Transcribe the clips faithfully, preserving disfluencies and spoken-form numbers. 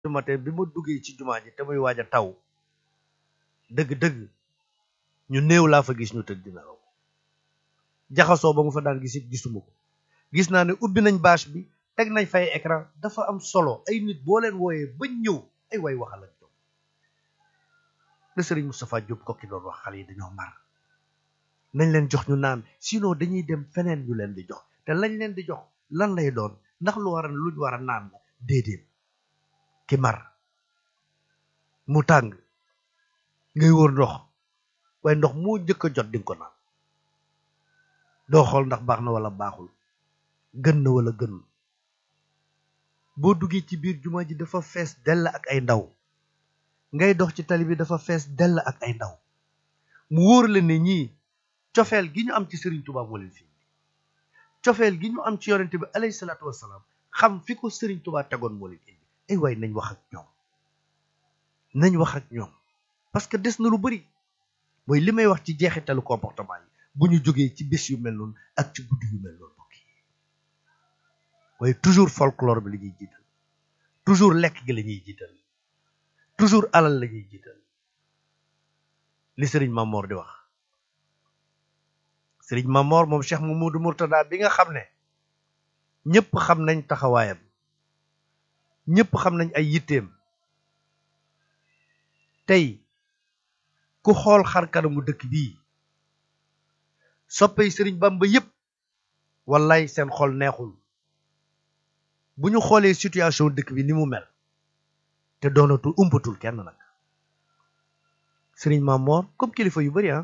du matin bi ma duggee ci jumaa ji te muy waaj a taw dëgg-dëgg ñu néew laa fa gis ñu tëdd dina raw jaxasoo ba mu fa daan gis it gisuma ko gis naa ne ubbi nañ bâche bi teg nañ fay écran dafa am solo ay nit boo leen wooyee bañ ñëw ay way waxal ak ñoom le Serigne Moustapha Diop kokki doon wax xale yi dañoo mar nañ leen jox ñu naan sinon dañuy dem feneen ñu leen di jox te lañ leen di jox lan lay doon ndax lu war a luñ war a naan la déedéet ki mar mu tàng ngay wër ndox waaye ndox moo njëkk a jot di nga ko naan doo xool ndax baax na wala baaxul gën na wala gënul boo duggee ci biir jumaa ji dafa fees dell ak ay ndaw ngay dox ci tali bi dafa fees dell ak ay ndaw mu wóor la ne ñii cofeel gi ñu am ci Serigne Touba moo leen fi cofeel gi ñu am ci yonente bi alayhi salaatu wasalaam xam fi ko Serigne Touba tegoon moo leen indi ay waay nañ wax ak ñoom nañ wax ak ñoom parce que des na lu bari mooy li may wax ci jeexitalu comportement yi bu ñu jógee ci bés yu mel noonu ak ci guddi yu mel noonu bokk yi waaye toujours folklore bi la ñuy jiital toujours lekk gi la ñuy jiital toujours alal la ñuy jiital li Serigne Mamor di wax Serigne Mamor moom Cheikh Mamadou Mourtada bi nga xam ne ñëpp xam nañ taxawaayam ñëpp xam nañ ay yitteem tey ku xool xar kanamu dëkk bii soppey Serigne Bamba yëpp wallaay seen xol neexul bu ñu xoolee situation dëkk bi ni mu mel te doonatul umpatul kenn nag Serigne Mamor comme kilifa yu bari ah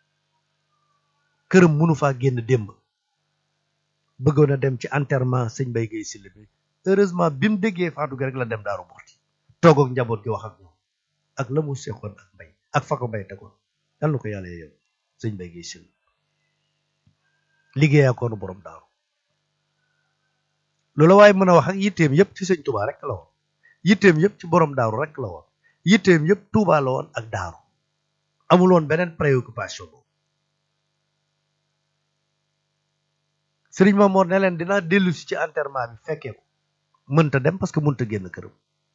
këram mënu faa génn démb bëggoon a dem ci enterrement sëñ Mbaye Guèye Sylla bi heureusement bi mu déggee faatu gi rek la dem Daaru Muxti toog ak njaboot gi wax ak ñoom ak la mu seqoon ak mbay ak fa ko mbay tegoon yal na ko yàlla yow sëñ Mbaye Guèye Sylla liggéeyaa koonu borom daaru loolu waaye mën a wax ak yitteem yëpp ci sëñ Touba rek la woon yitteem yëpp ci borom daaru rek la woon yitteem yëpp Touba la woon ak daaru amul woon beneen préoccupation boobu Serigne Mamor ne leen dinaa dellu si ci enterrement bi fekkee ko mënta dem parce que mënta génn këram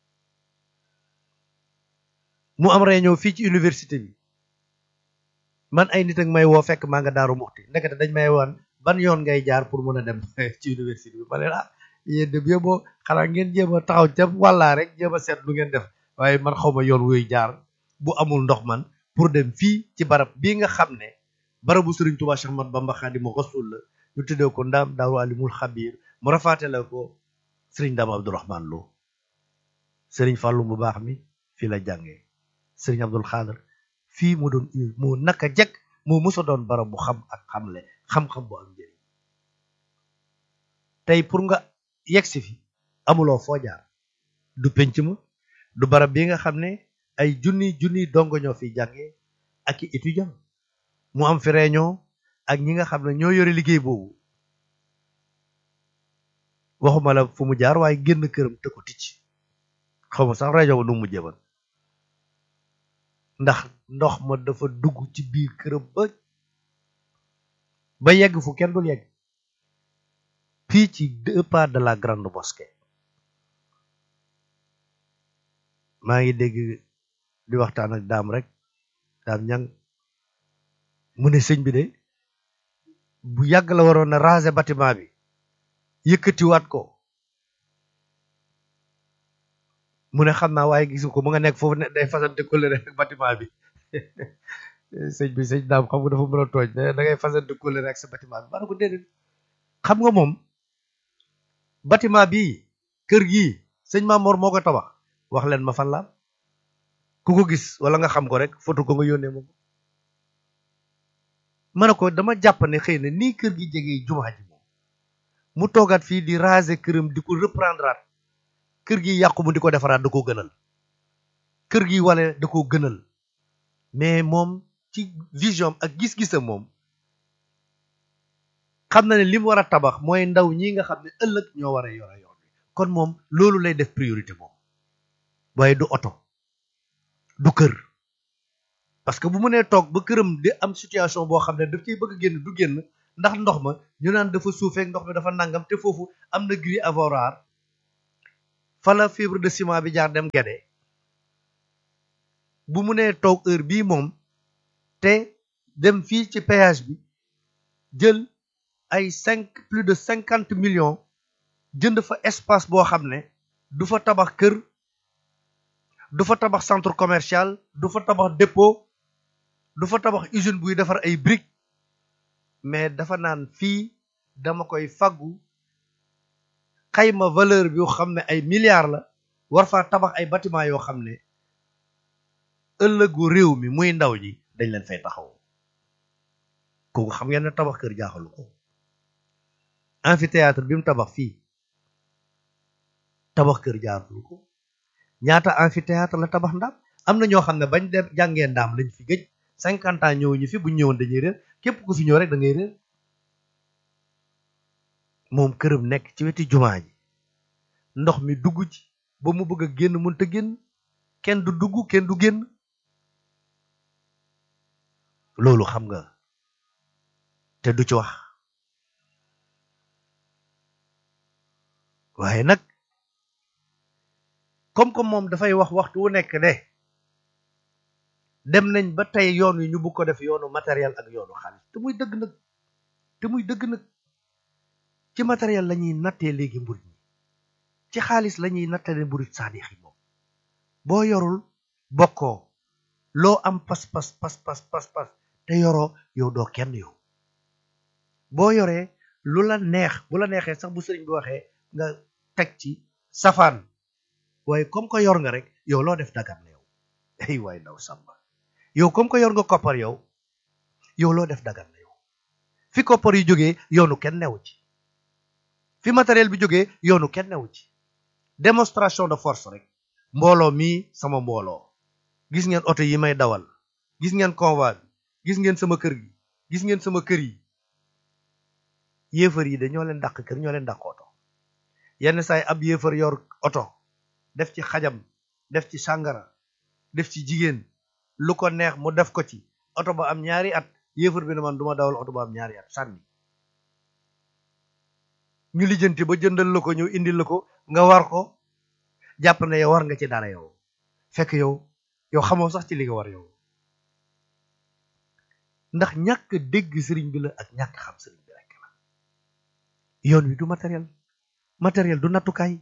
mu am réunion fii ci université bi man ay nit ak may woo fekk maa nga Daaru Muxti ndekete dañ may wan ban yoon ngay jaar pour mën a dem ci université bi ma leen ah yéen de bien boo xanaa ngeen jéem a taxaw ca wàllaa rek jéem a seet lu ngeen def waaye man xaw ma yoon wuy jaar bu amul ndox man pour dem fii ci barab bii nga xam ne barabu Serigne Touba Cheikh Ahmadou Bamba Khadimu Rasul la ñu tuddee ko ndaam Daaru Alimul Xabiir mu rafaate la ko Serigne Dame Abdourahmane Lo Serigne Fallou bu baax mi fii la jàngee Serigne Abdoul Khadr fii mu doon moo naka jekk moo mësa doon barab bu xam ak xamle xam-xam bu am njëriñ tey pour nga yegsi fi amuloo foo jaar du penc ma du barab bi nga xam ne ay junni junni dongo ñoo fi jàngee ak i étudiant mu am fi réunion ak ñi nga xam ne ñoo yore liggéey boobu waxuma la fu mu jaar waaye génn këram te ko ticc xaw ma sax rajo ba nu mu jéban ndax ndox ma dafa dugg ci biir këram ba ba yegg fu kenn dul yegg fii ci deux pas de la grande mosquée maa ngi dégg di waxtaan ak daam rek daam ñang mu ne sëñ bi de bu yàgg la waroon na raser bâtiment bi yëkkatiwaat ko mu ne xam naa waaye gisu ko mu nga nekk foofu ne day fasante kóllëre ak bâtiment bi sëñ bi sëñ daam xam nga dafa mën a tooj da ngay fasante kóllëre ak sa bâtiment bi ma ne ko déedéet xam nga moom bâtiment bii kër gii sëñ Mamor moo ko tabax wax leen ma fan la ku ko gis wala nga xam ko rek photo ko nga yónnee ma ko ma ne ko dama jàpp ne xëy na nii kër gi jege jumaa ji moom mu toogaat fii di raser këram di ko reprendre kër gi yàqu mu di ko defaraat da koo gënal kër gi wala da koo gënal mais moom ci vision ak gis-gisam moom xam na ne li mu war a tabax mooy ndaw ñi nga xam ne ëllëg ñoo war a yore yoon bi kon moom loolu lay def priorité moom waaye du oto du kër parce que bu mu nee toog ba këram di am situation boo xam ne daf ciy bëgg a génn du génn ndax ndox ma ñu naan dafa suufeek ndox mi dafa nangam te foofu am na grille avoirage fa la fibre de ciment bi jaar dem Guédé bu mu nee toog heure bii moom te dem fii ci péage bi jël ay cinq plus de cinquante millions jënd fa espace boo xam ne du fa tabax kër du fa tabax centre commercial du fa tabax dépôt du fa tabax usine buy defar ay briques mais dafa naan fii dama koy faggu xayma valeur bi yoo xam ne ay milliards la war faa tabax ay bâtiment yoo xam ne ëllëgu réew mi muy ndaw ñi dañ leen fay taxaw kooku xam ngeen ne tabax kër jaaxalu ko amphithéâtre bi mu tabax fii tabax kër jaaxalu ko ñaata amphithéâtre la tabax ndaam am na ñoo xam ne bañ dem jàngee ndaam lañ fi gëj cinquante ans ñëw ñu fi buñ ñëwoon dañuy réer képp ku fi ñëw rek da ngay réer moom këram nekk ci weti jumaa ji ndox mi dugg ci ba mu bëgg a génn mënta génn kenn du dugg kenn du génn loolu xam nga te du ci wax waaye nag comme comme moom dafay wax waxtu wu nekk ne dem nañ ba tey yoon wi ñu bëgg ko def yoonu matériel ak yoonu xaalis te muy dëgg nag te muy dëgg nag ci matériel la ñuy nattee léegi mburit ñi ci xaalis la ñuy nattee mburit saadix yi moom boo yorul bokkoo loo am pas pas pas pas pas pas te yoroo yow doo kenn yow boo yoree lu la neex bu la neexee sax bu sëriñ bi waxee nga teg ci safaan waaye comme que yor nga rek yow loo def dagan na yow ay waay ndaw samba yow comme que yor nga koppar yow yow loo def dagan na yow fi koppar yi jógee yoonu kenn newu ci fi matériel bi jógee yoonu kenn newu ci démonstration de force rek mbooloo mii sama mbooloo gis ngeen oto yi may dawal gis ngeen convoi bi gis ngeen sama kër gi gis ngeen sama kër yi yéefar yi de ñoo leen dàq kër ñoo leen dàq oto yenn saay ab yéefar yor oto def ci xajam def ci sàngara def ci jigéen lu ko neex mu def ko ci oto ba am ñaari at yéefar bi ne man duma dawal oto ba am ñaari at sànni ñu lijjanti ba jëndal la ko ñëw indil la ko nga war ko jàpp ne yow war nga ci dara yow fekk yow yow xamoo sax ci li nga war yow ndax ñàkk dégg sëriñ bi la ak ñàkk xam sëriñ bi rek la yoon wi du matériel matériel du nattukaay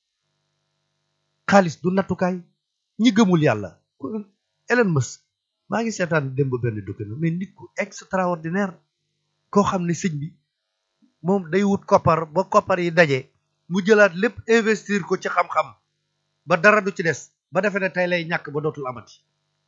xaalis du nattukaay ñi gëmul yàlla Elon Musk maa ngi seetaan démb benn document mais nit ku extraordinaire koo xam ne sëñ bi moom day wut koppar ba koppar yi daje mu jëlaat lépp investir ko ci xam-xam ba dara du ci des ba defe ne tey lay ñàkk ba dootul amati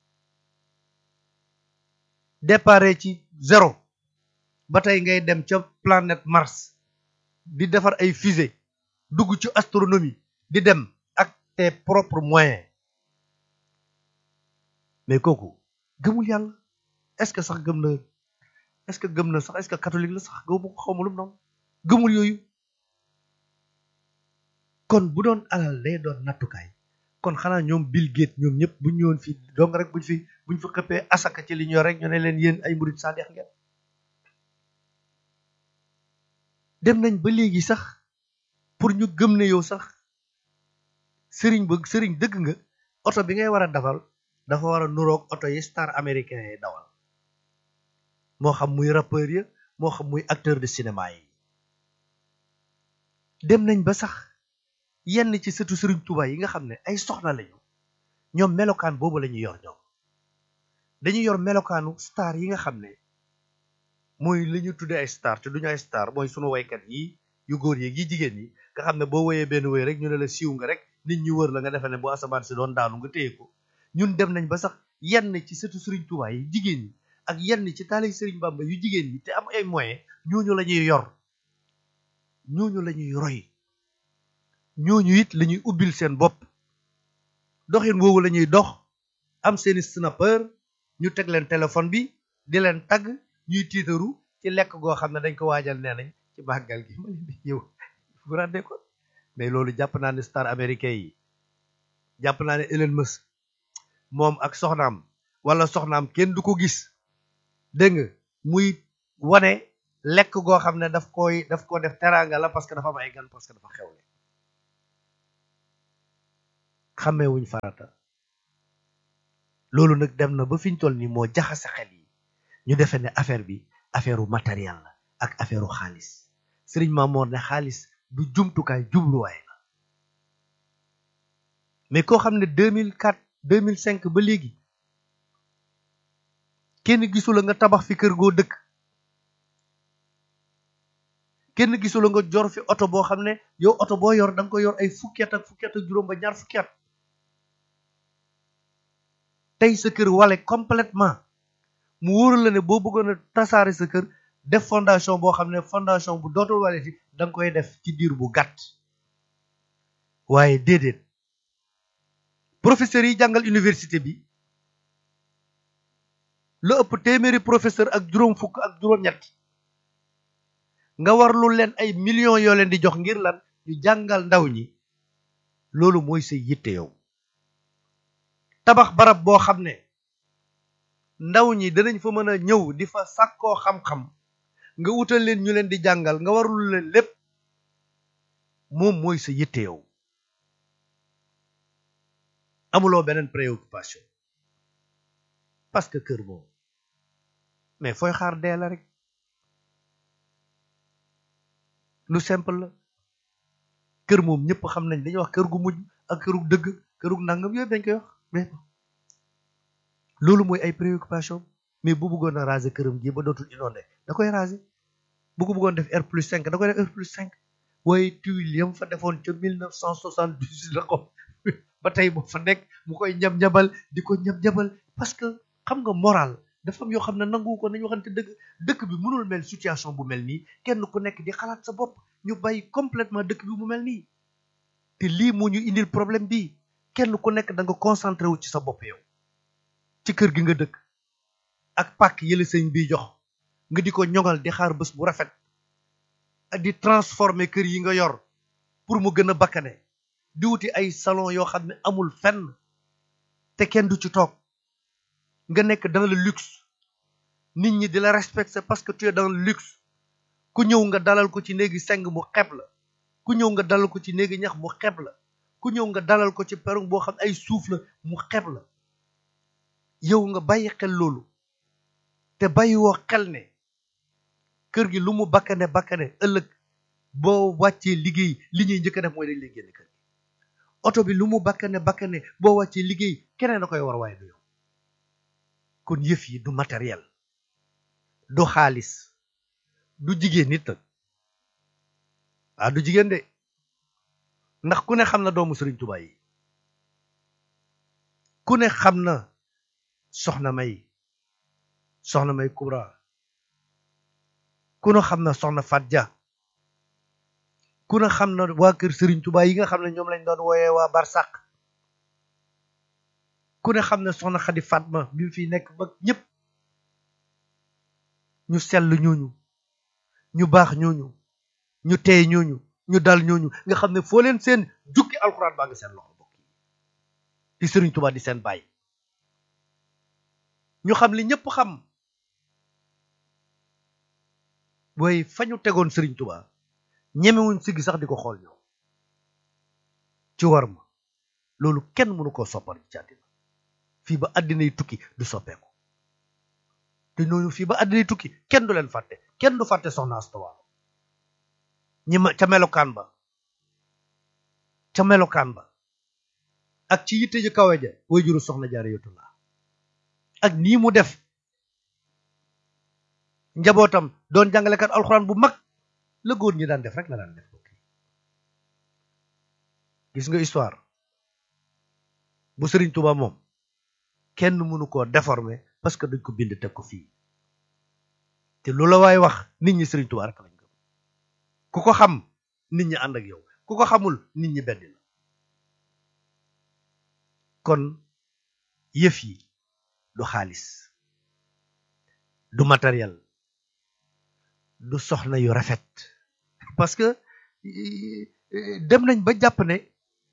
dépare ci zéro ba tey ngay dem ca planète Mars di defar ay fusée dugg ci astronomie di dem ak tes propres moyens mais kooku gëmul yàlla est-ce que sax gëm na est-ce que gëm na sax est-ce que catholique la sax gëmu ko xawma lu mu noonu gëmul yooyu kon bu doon alal day doon nattukaay kon xanaa ñoom Bill Gates ñoom ñëpp buñ ñëwoon fii donc rek buñ fi buñ fa xëppee asaka ci li ñu yor rek ñu ne leen yéen ay murid saadix ngeen dem nañ ba léegi sax pour ñu gëm ne yow sax sëriñ ba sëriñ dëgg nga oto bi ngay war a dawal dafa war a nuroog oto yi star américain yi dawal moo xam muy rappeur ya moo xam muy acteur de cinéma yi dem nañ ba sax yenn ci sëtu sëriñ Tuuba yi nga xam ne ay soxna lañu ñoom melokaan boobu la ñuy yor ñoom dañuy yor melokaanu star yi nga xam ne mooy li ñu tuddee ay star te duñu ay star mooy sunu waykat yi yu góor yi yi jigéen yi nga xam ne boo woyee benn woy rek ñu ne la siiw nga rek nit ñi wër la nga defe ne bu asamaan si doon daanu nga téye ko ñun dem nañ ba sax yenn ci sëtu sëriñ Tuuba yi jigéen ñi ak yenn ci taalibe sëriñ Bamba yu jigéen ñi te am ay moyens ñooñu la ñuy yor ñooñu la ñuy roy ñooñu it la ñuy ubbil seen bopp doxin woowu la ñuy dox am seeni snapper ñu teg leen téléphone bi di leen tagg ñuy tiitaru ci lekk goo xam ne dañ ko waajal nee nañ ci màggal gi ma leen di yow vous rendez compte mais loolu jàpp naa ne star américain yi jàpp naa ne Elon Musk moom ak soxnaam wala soxnaam kenn du ko gis dégg nga muy wane lekk goo xam ne daf koy daf ko def teraanga la parce que dafa am ay gan parce que dafa xewle xàmmeewuñ farata. loolu nag dem na ba fi ñu toll nii moo jaxase xel yi ñu defe ne affaire bi affaire u matériel la ak affaire u xaalis. Sëriñ Mamoor ne xaalis du jumtukaay jubluwaay la. mais koo xam ne deux mille quatre deux mille cinq ba léegi kenn gisula nga tabax fi kër goo dëkk, kenn gisula nga jor fi oto boo xam ne yow oto boo yor da nga ko yor ay fukki at ak fukki at ak juróom ba ñaar fukki at. tey sa kër wale complètement mu wóoral la ne boo bëggoon a tasaare sa kër def fondation boo xam ne fondation bu dootul wale ci da nga koy def ci diir bu gàtt. waaye déedéet professeurs yi jàngal université bi lu ëpp téeméeri professeur ak juróom fukk ak juróom-ñett nga warlu leen ay millions yoo leen di jox ngir lan ñu jàngal ndaw ñi. loolu mooy sa yitte yow. tabax barab boo xam ne ndaw ñi danañ fa mën a ñëw di fa sàkkoo xam-xam nga wutal leen ñu leen di jàngal nga warlu leen lépp, moom mooy sa yitte yow. amuloo beneen préoccupation parce que kër moom mais fooy xaar dee la rek. lu simple la. kër moom ñëpp xam nañ dañuy wax kër gu mujj ak këru dëgg këru nangam yooyu dañ koy wax mais loolu mooy ay préoccupation. mais bu bëggoon a raser këram gi ba dootul inondé da koy raser. bu ko bëggoon def R plus cinq da koy def R plus cinq. waaye tuile yam fa defoon ca mille neuf cent soixante-dix la ko ba tey moo fa nekk mu koy ñab-ñabal di ko ñab-ñabal parce que xam nga moral dafa am yoo xam ne nangu ko nañu waxante dëgg. dëkk bi mënul mel situation bu mel nii kenn ku nekk di xalaat sa bopp ñu bàyyi complètement dëkk bi mu mel nii. te lii moo ñu indil problème bi kenn ku nekk da nga concentré wu ci sa bopp yow ci kër gi nga dëkk ak pàkk yële sëñ bi jox nga di ko ñoŋal di xaar bés bu rafet ak di transformer kër yi nga yor pour mu gën a bakkane di wuti ay salon yoo xam ne amul fenn te kenn du ci toog nga nekk dans le luxe nit ñi di la respecter parce que tu es dans le luxe. ku ñëw nga dalal ko ci néegi seng mu xeb la, ku ñëw nga dalal ko ci néegi ñax mu xeb la, ku ñëw nga dalal ko ci perron boo xam ay suuf la mu xeb la. yow nga bàyyi xel loolu te bàyyi woo xel ne kër gi lu mu bakkane bakkane ëllëg boo wàccee liggéey li ñuy njëkk a def mooy dañ lay génne kër gi. oto bi lu mu bakkane bakkane boo wàccee liggéey keneen da koy war waaye du yow. kon yëf yi du matériel, du xaalis, du jigéen nit nag ah du jigéen de ndax ku ne xam na doomu Sëriñ Tuubaa yi, ku ne xam na soxna May soxna May Kubra, ku ne xam na soxna Fat Dia, ku ne xam na waa kër Sëriñ Tuubaa yi nga xam ne ñoom lañ doon wooyee waa Barsàq, ku ne xam ne soxna Xadi Fatma bi mu fi nekk ba ñëpp ñu sell ñooñu, ñu baax ñooñu, ñu teey ñooñu, ñu dal ñooñu nga xam ne foo leen seen jukki alxuraan baa ngi seen loxo bokk yi di Sëriñ Tuubaa di seen baay. ñu xam li ñëpp xam waaye fa ñu tegoon Sëriñ Tuubaa ñemewuñ siggi sax di ko xool ñoom ci war ma. loolu kenn mënu koo soppal ci àddina fii ba àddina yi tukki du soppeeku te ñooñu fii ba àddina yi tukki kenn du leen fàtte, kenn du fàtte soxna Asta Walo ñi ma ca melokaan ba ca melokaan ba ak ci yitte ji kawe ja way juru soxna Jaaratullaa ak nii mu def njabootam doon jàngalekat alxuraan bu mag la góor ñi daan def rek la daan def. gis nga histoire bu Sëriñ Tuubaa moom kenn mënu koo déformer parce que dañ ko bind teg ko fii te lu la waay wax nit ñi Sëriñ Tuubaa rek lañ gëm. ku ko xam nit ñi ànd ak yow, ku ko xamul nit ñi beddi la. kon yëf yi du xaalis, du matériel, du soxna yu rafet, parce que dem nañ ba jàpp ne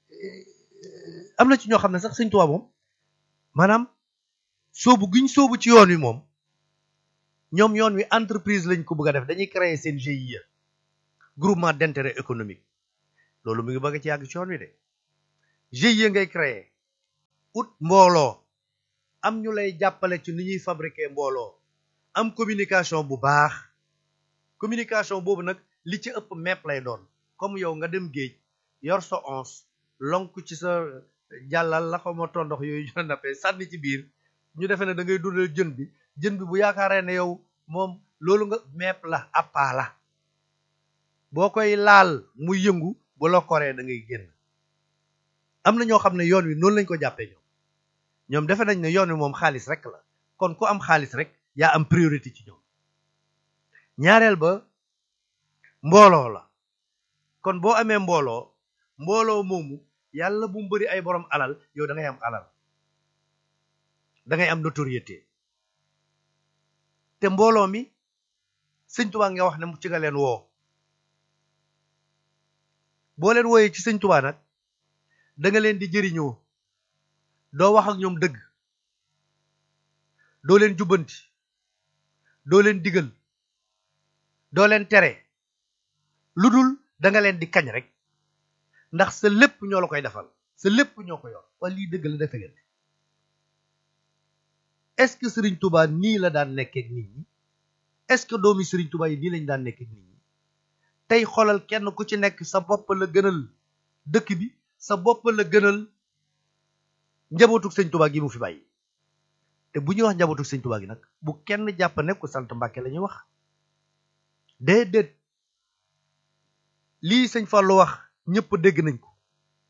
am na ci ñoo xam ne sax Sëriñ Tuubaa moom maanaam soobu guñ soobu ci yoon wi moom ñoom yoon wi entreprise lañ ko bëgg a def, dañuy créer seen G I E, groupement d'intérêt économique. loolu mu ngi bëgg ci yàgg ci yoon wi de G I E ngay créer ut mbooloo am ñu lay jàppale ci ni ñuy fabriquer mbooloo am communication bu baax communication boobu nag li ci ëpp mepp lay doon comme yow nga dem géej yor sa onze lonk ci sa jàllal la xawma tondox yooyu ñu nappee sànni ci biir ñu defee ne da ngay dundal jën bi jën bi bu yaakaaree ne yow moom loolu nga mepp la appaa la boo koy laal muy yëngu bu la koree da ngay génn am na ñoo xam ne yoon wi noonu lañ ko jàppee ñoom ñoom defe nañ ne yoon wi moom xaalis rek la kon ku am xaalis rek yaa am priorité ci ñoom ñaareel ba mbooloo la kon boo amee mbooloo mbooloo moomu yàlla bu mu bëri ay borom alal yow da ngay am alal da ngay am notoriété te mbooloo mi sëñ Tuubaa nga wax ne mu ci nga leen woo boo leen wooyee ci sëñ Tuubaa nag da nga leen di jëriñoo doo wax ak ñoom dëgg doo leen jubbanti doo leen digal doo leen tere lu dul da nga leen di kañ rek ndax sa lépp ñoo la koy defal sa lépp ñoo ko yor wala lii dëgg la defe ngeen est-ce que Serigne Touba nii la daan nekkee ak nit ñi est-ce que doomi Serigne Touba yi nii lañ daan nekkee ak nit ñi tey xoolal kenn ku ci nekk sa bopp la gënal dëkk bi sa bopp la gënal njabootu Sëñ Touba gi mu fi bàyyi te bu ñuy wax njabootu Sëñ Touba gi nag bu kenn jàpp ne ku sant Mbàkke la ñuy wax déedéet lii sëñ Fallou wax ñëpp dégg nañ ko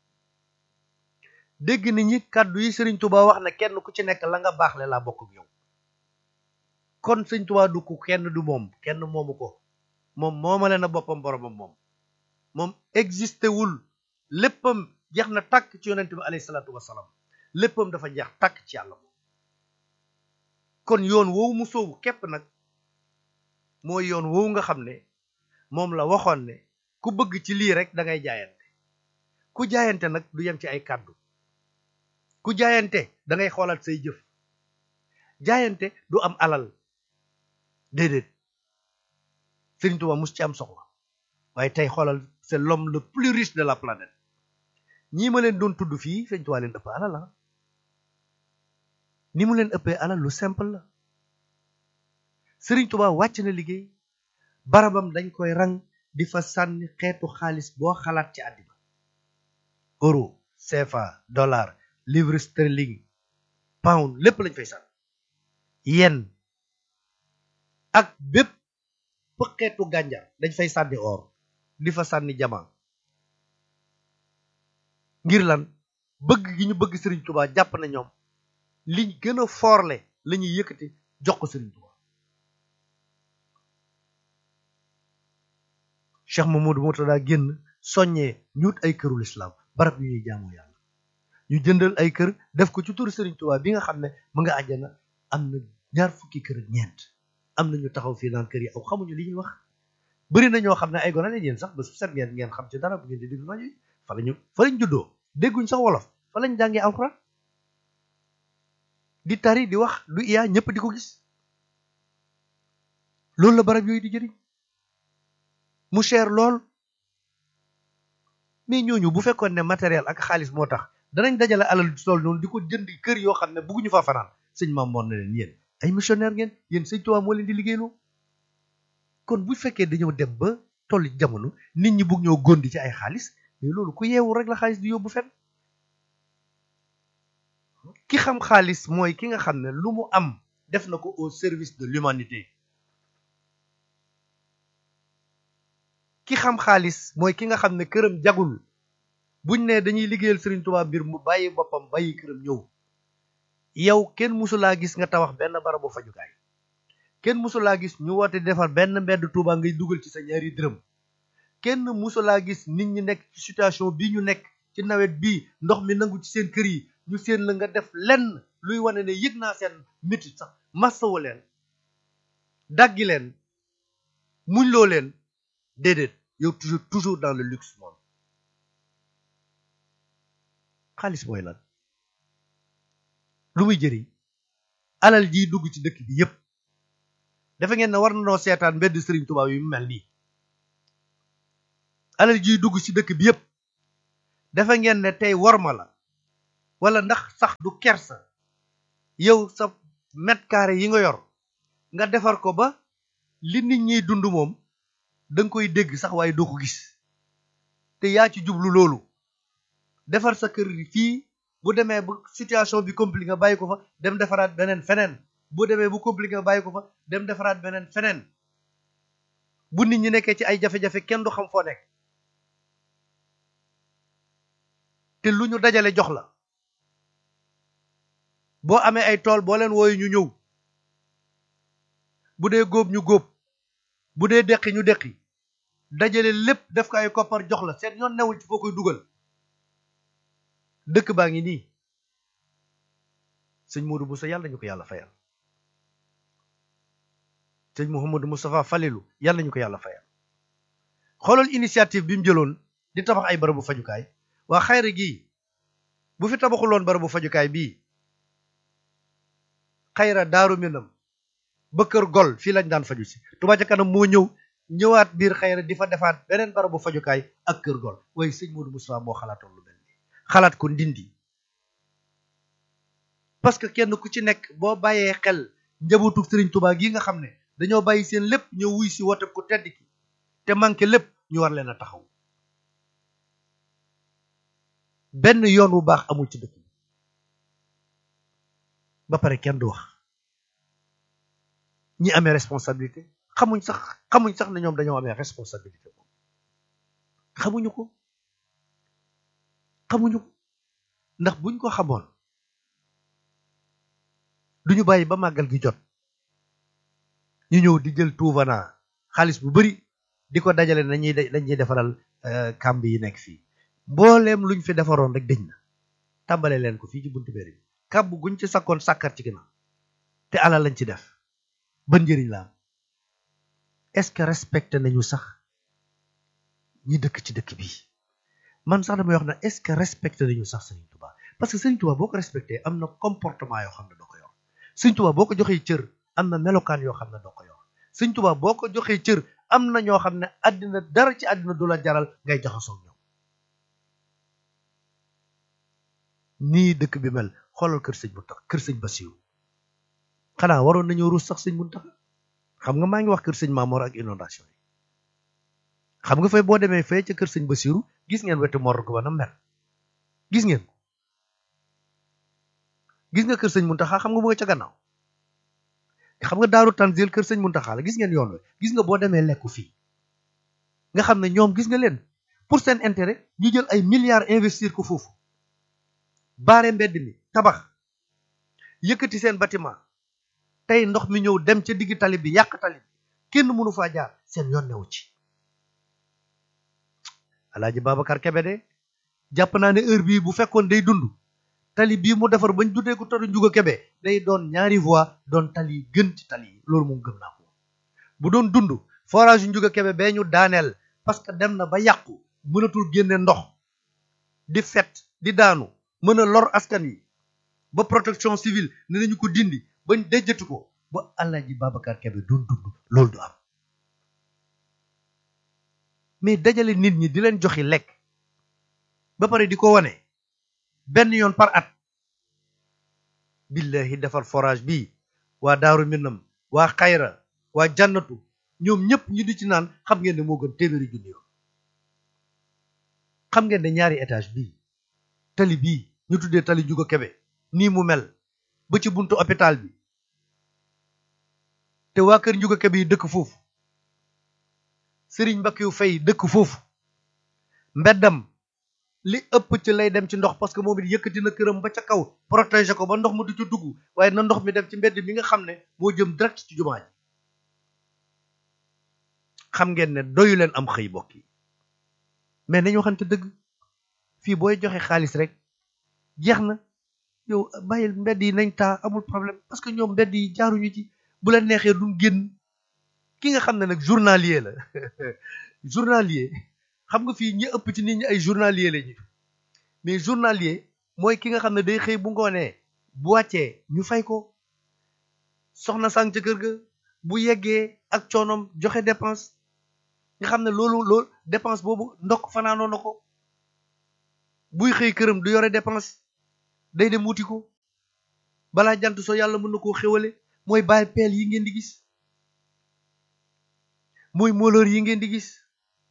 dégg nit ñi kàddu yi Sëriñ Touba wax na kenn ku ci nekk la nga baaxle laa bokk ak yow kon Sëñ Touba du ko kenn du moom kenn moomu ko moom moomale na boppam boromam moom moom existé wul léppam jeex na tàkk ci yonent bi alayhi salaatu wasalaam léppam dafa jeex tàkk ci yàlla moom kon yoon woowu mu soobu képp nag mooy yoon woowu nga xam ne moom la waxoon ne ku bëgg ci lii rek da ngay jaayante ku jaayante nag du yem ci ay kàddu ku jaayante da ngay xoolaat say jëf jaayante du am alal déedéet Sëriñ Tuubaa mus ci am soxla waaye tey xoolal c'est l'homme le plus riche de la planète ñii ma leen doon tudd fii Sëriñ Tuubaa leen ëpp alal la ni mu leen ëppee alal lu simple la Sëriñ Tuubaa wàcc na liggéey barabam dañ koy rang di fa sànni xeetu xaalis boo xalaat ci àddina euro C F A dollar livre sterling pound lépp lañ fay sànni yen ak bépp xeetu gànjar dañ fay sànni or di fa sànni jama ngir lan bëgg gi ñu bëgg Sëriñ Tuubaa jàpp na ñoom liñ gën a forle la ñuy yëkkati jox ko Sëriñ Tuubaa Cheikh Mamadou Mourtada génn soññee ñuut ay këru lislaam barab yu ñuy jaamoo yàlla ñu jëndal ay kër def ko ci turu Sëriñ Tuubaa bi nga xam ne mu nga àjjana am na ñaar fukki kër ak ñeent am na ñu taxaw fii naan kër yi aw xamuñu li ñuy wax bëri na ñoo xam ne ay gone lañ yéen sax ba su set ngeen ngeen xam ci dara bu ngeen di déglu rajo yi fa lañu fa lañ juddoo dégguñ sax wolof fa lañ jàngee alxuraan di tari di wax du iyaa ñëpp di ko gis loolu la barab yooyu di jëriñ mu cher lool mais ñooñu bu fekkoon ne matériel ak xaalis moo tax danañ dajale alal tool noonu di ko jënd kër yoo xam ne bëgguñu fa fanaan sëñ maam moon na leen yéen ay missionnaire ngeen yéen Sëñ Tuubaa moo leen di liggéeyloo kon bu fekkee dañoo dem ba tolli jamono nit ñi bëgg ñoo gondi ci ay xaalis mais loolu ku yeewu rek la xaalis di yóbbu fenn ki xam xaalis mooy ki nga xam ne lu mu am def na ko au service de l'humanité ki xam xaalis mooy ki nga xam ne këram jagul buñ ne dañuy liggéeyal Sëriñ Tuubaa mbir mu bàyyi boppam bàyyi këram ñëw yow kenn musulaa gis nga tabax benn barabu fajukaay kenn musulaa gis ñu woote defar benn mbedd Tuubaa ngay dugal ci sa ñaari dërëm kenn musulaa gis nit ñi nekk ci situation bii ñu nekk ci nawet bii ndox mi nangu ci seen kër yi ñu seen la nga def lenn luy wane ne yëg naa seen métit sax massawu leen daggi leen muñ loo leen déedéet yow toujours toujours dans le luxe moom xaalis mooy lan lu muy jëriñ alal jiy dugg ci dëkk bi yépp dafa ngeen ne war na noo seetaan mbedd Sëriñ Tuubaa yu mel nii alal jiy dugg ci dëkk bi yépp defe ngeen ne tey worma la wala ndax sax du kersa yow sa mètre carré yi nga yor nga defar ko ba li nit ñiy dund moom danga koy dégg sax waaye doo ko gis te yaa ci jublu loolu defar sa kër fii bu demee bu situation bi compliqué nga bàyyi ko fa dem defaraat beneen feneen bu demee bu compliqué nga bàyyi ko fa dem defaraat beneen feneen bu nit ñi nekkee ci ay jafe-jafe kenn du xam foo nekk te lu ñu dajale jox la boo amee ay tool boo leen wooyu ñu ñëw bu dee góob ñu góob bu dee deqi ñu deqi dajale lépp def ko ay koppar jox la seen yoon newul ci foo koy dugal dëkk baa ngi nii sëñ Modou Bousso yàlla ñu ko yàlla fayal sëñ Mouhamadou Moustapha Falilou yàlla ñu ko yàlla fayal xoolal initiative bi mu jëloon di tabax ay barabu fajukaay waa xayra gii bu fi tabaxuloon barabu fajukaay bii xayra daaru minam ba kër gol fii lañ daan faju si Touba ca kanam moo ñëw ñëwaat biir xayra di fa defaat beneen barabu fajukaay ak kër gol waaye sëñ Modou Moustapha moo xalaatoon lu mel nii xalaat ko ndindi parce que kenn ku ci nekk boo bàyyee xel njabootu Sëriñ Touba gi nga xam ne dañoo bàyyi seen lépp ñëw wuy si wote ku tedd ki te manqué lépp ñu war leen a taxaw benn yoon wu baax amul ci dëkk bi ba pare kenn du wax ñi amee responsabilité xamuñ sax xamuñ sax ne ñoom dañoo amee responsabilité xamuñu ko xamuñu ko ndax buñ ko xamoon duñu bàyyi ba màggal gi jot ñu ñëw di jël tuuvana xaalis bu bari di ko dajale nañuy dañuy defaral kàmb yi nekk fii mbooleem luñ fi defaroon rek dëñ na tàmbale leen ko fii ci buntu béri bi kàmb guñ ci sakkoon sàkkar ci ginnaaw te alal lañ ci def ban njëriñ la am est-ce que respecté nañu sax ñi dëkk ci dëkk bi man sax damay wax na est-ce que respecté nañu sax Serigne Touba parce que Serigne Touba boo ko respecté am na comportement yoo xam ne doo ko yor Serigne Touba boo ko joxee cër am na melokaan yoo xam ne doo ko yor Serigne Touba boo ko joxee cër am na ñoo xam ne àddina dara ci àddina du la jaral ngay jaxasoo ñoom nii dëkk bi mel xoolal kër sëñ Muntaxa kër sëñ Basiru xanaa waroon nañoo ruus sax sëñ Muntaxa xam nga maa ngi wax kër sëñ Maamoor ak inondation yi xam nga fay boo demee fee ca kër sëñ Basiru gis ngeen wetu morgue ba na mel gis ngeen gis nga kër sëñ Muntaxa xam nga mu nga ca gannaaw xam nga daaru Tanzil kër sëñ Muntaxa la gis ngeen yoon wi gis nga boo demee lekku fii nga xam ne ñoom gis nga leen pour seen intérêt ñu jël ay milliards investir ko foofu baare mbedd mi tabax yëkkati seen bâtiment tey ndox mi ñëw dem ca digg tali bi yàq tali bi kenn mënu faa jaar seen yoon newu ci Alaaji Babacar Kebe de jàpp naa ne heure bii bu fekkoon day dund tali bii mu defar bañ dutee ko taru Njuga Kebe day doon ñaari voie doon tali gën ci tali yi loolu moom gëm naa ko bu doon dund forage yu Njuga Kebe bee ñu daaneel parce que dem na ba yàqu mënatul génne ndox di fet di daanu mën a lor askan wi ba protection civile ne nañu ko dindi bañ déjjatu ko ba Alaaji Babacar Kebe doon dund loolu du am mais dajale nit ñi di leen joxi lekk ba pare di ko wane benn yoon par at billahi defar forage bi waa Daaru Minam waa Xayra waa Jannatu ñoom ñëpp ñu di ci naan xam ngeen ne moo gën téeméeri junni yoon xam ngeen ne ñaari étage bii tali bii ñu tuddee tali Njuga Kebe nii mu mel ba ci buntu hôpital bi te waa kër Njuga Kebe yi dëkk foofu Sëriñ Mbakkiyu Fay dëkk foofu mbeddam li ëpp ci lay dem ci ndox parce que moom it yëkkati na këram ba ca kaw protéger ko ba ndox ma du ci dugg waaye na ndox mi dem ci mbedd mi nga xam ne moo jëm direct ci jumaa ji xam ngeen ne doyu leen am xëy bokk yi mais nañu waxante dëgg fii booy joxe xaalis rek jeex na yow bàyyil mbedd yi nañ taa amul problème parce que ñoom mbedd yi jaaruñu ci bu leen neexee duñ génn ki nga xam ne nag journalier la journalier xam nga fii ñi ëpp ci nit ñi ay journalier lañu mais journalier mooy ki nga xam ne day xëy bu ngoonee bu wàccee ñu fay ko soxna sang ca kër ga bu yeggee ak coonoom joxe dépense nga xam ne loolu loolu dépense boobu ndokk fanaanoo na ko buy xëy këram du yore dépense day dem wuti ko balaa jant soo yàlla mën na koo xéwale. mooy baay peel yi ngeen di gis, mooy mooleur yi ngeen di gis,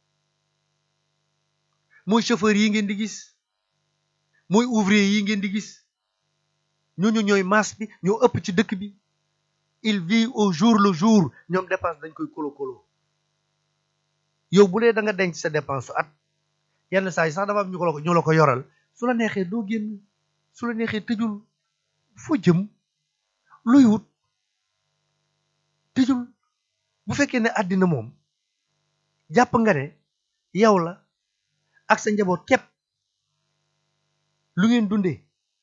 mooy chauffeur yi ngeen di gis, mooy ouvrier yi ngeen di gis. ñooñu ñooy masse bi ñoo ëpp ci dëkk bi. il vit au jour le jour. ñoom dépense dañ koy kolo kolo. yow bu dee da nga denc sa dépense su at yenn saa yi sax dafa am ñu ko ñu la ko yoral su la neexee doo génn, su la neexee tëjul. foo jëm luy wut tëjul. bu fekkee ne àddina moom jàpp nga ne yow la ak sa njaboot képp lu ngeen dundee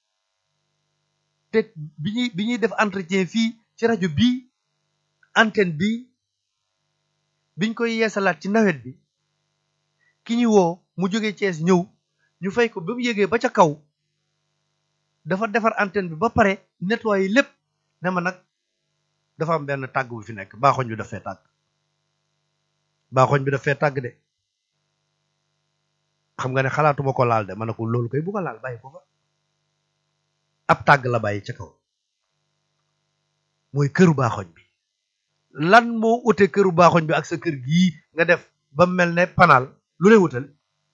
te bi ñuy bi ñuy def entretien fii ci rajo bii antenne bii biñ koy yeesalaat ci nawet bi ki ñu woo mu jógee Thiès ñëw ñu fay ko ba mu yégee ba ca kaw dafa defar antenne bi ba pare nettoyer lépp ne ma nag dafa am benn tàgg bu fi nekk baaxoñ bi daf fee tàgg baaxoñ bi daf fee tàgg de xam nga ne xalaatuma ko laal de ma ne ko loolu koy bu ko laal bàyyi ko fa. ab tàgg la bàyyi ca kaw mooy këru baaxoñ bi. lan moo ute këru baaxoñ bi ak sa kër gii nga def ba mel ne panaal lu lay wutal?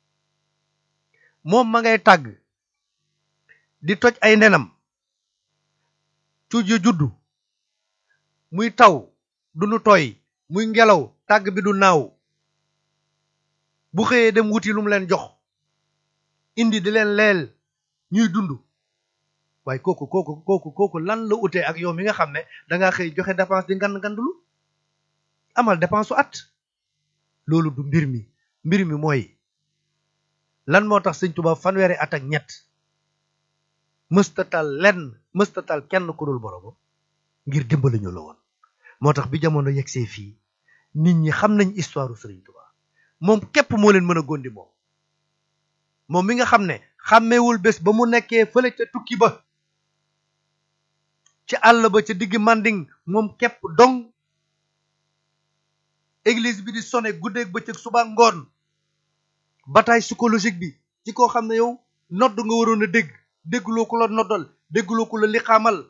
moom ma ngay tàgg di toj ay nenam cuuj yu juddu muy taw du nu tooy muy ngelaw tàgg bi du naaw bu xëyee dem wuti lu mu leen jox indi di leen leel ñuy dund. waaye kooku kooku kooku kooku lan la utee ak yow mi nga xam ne dangaa xëy joxe dépense di ngand ngandulu amal dépense su at. loolu du mbir mi. mbir mi mooy lan moo tax sëñ Tuubaa fanweeri at ak ñett mëstatal lenn mëstatal kenn ku dul boroomam ngir dimbali ñu la woon. moo tax bi jamono yegsee fii nit ñi xam nañ histoire sëriñ Tuubaa moom képp moo leen mën a gondi moom moom mi nga xam ne xàmmeewul bés ba mu nekkee fële ca tukki ba ci àll ba ca digg Manding moom képp dong église bi di sonné guddeeg bëccëg suba ngoon bataille psychologique bi ci koo xam ne yow nodd nga waroon a dégg dégguloo ko la noddal dégguloo ko la liqaamal.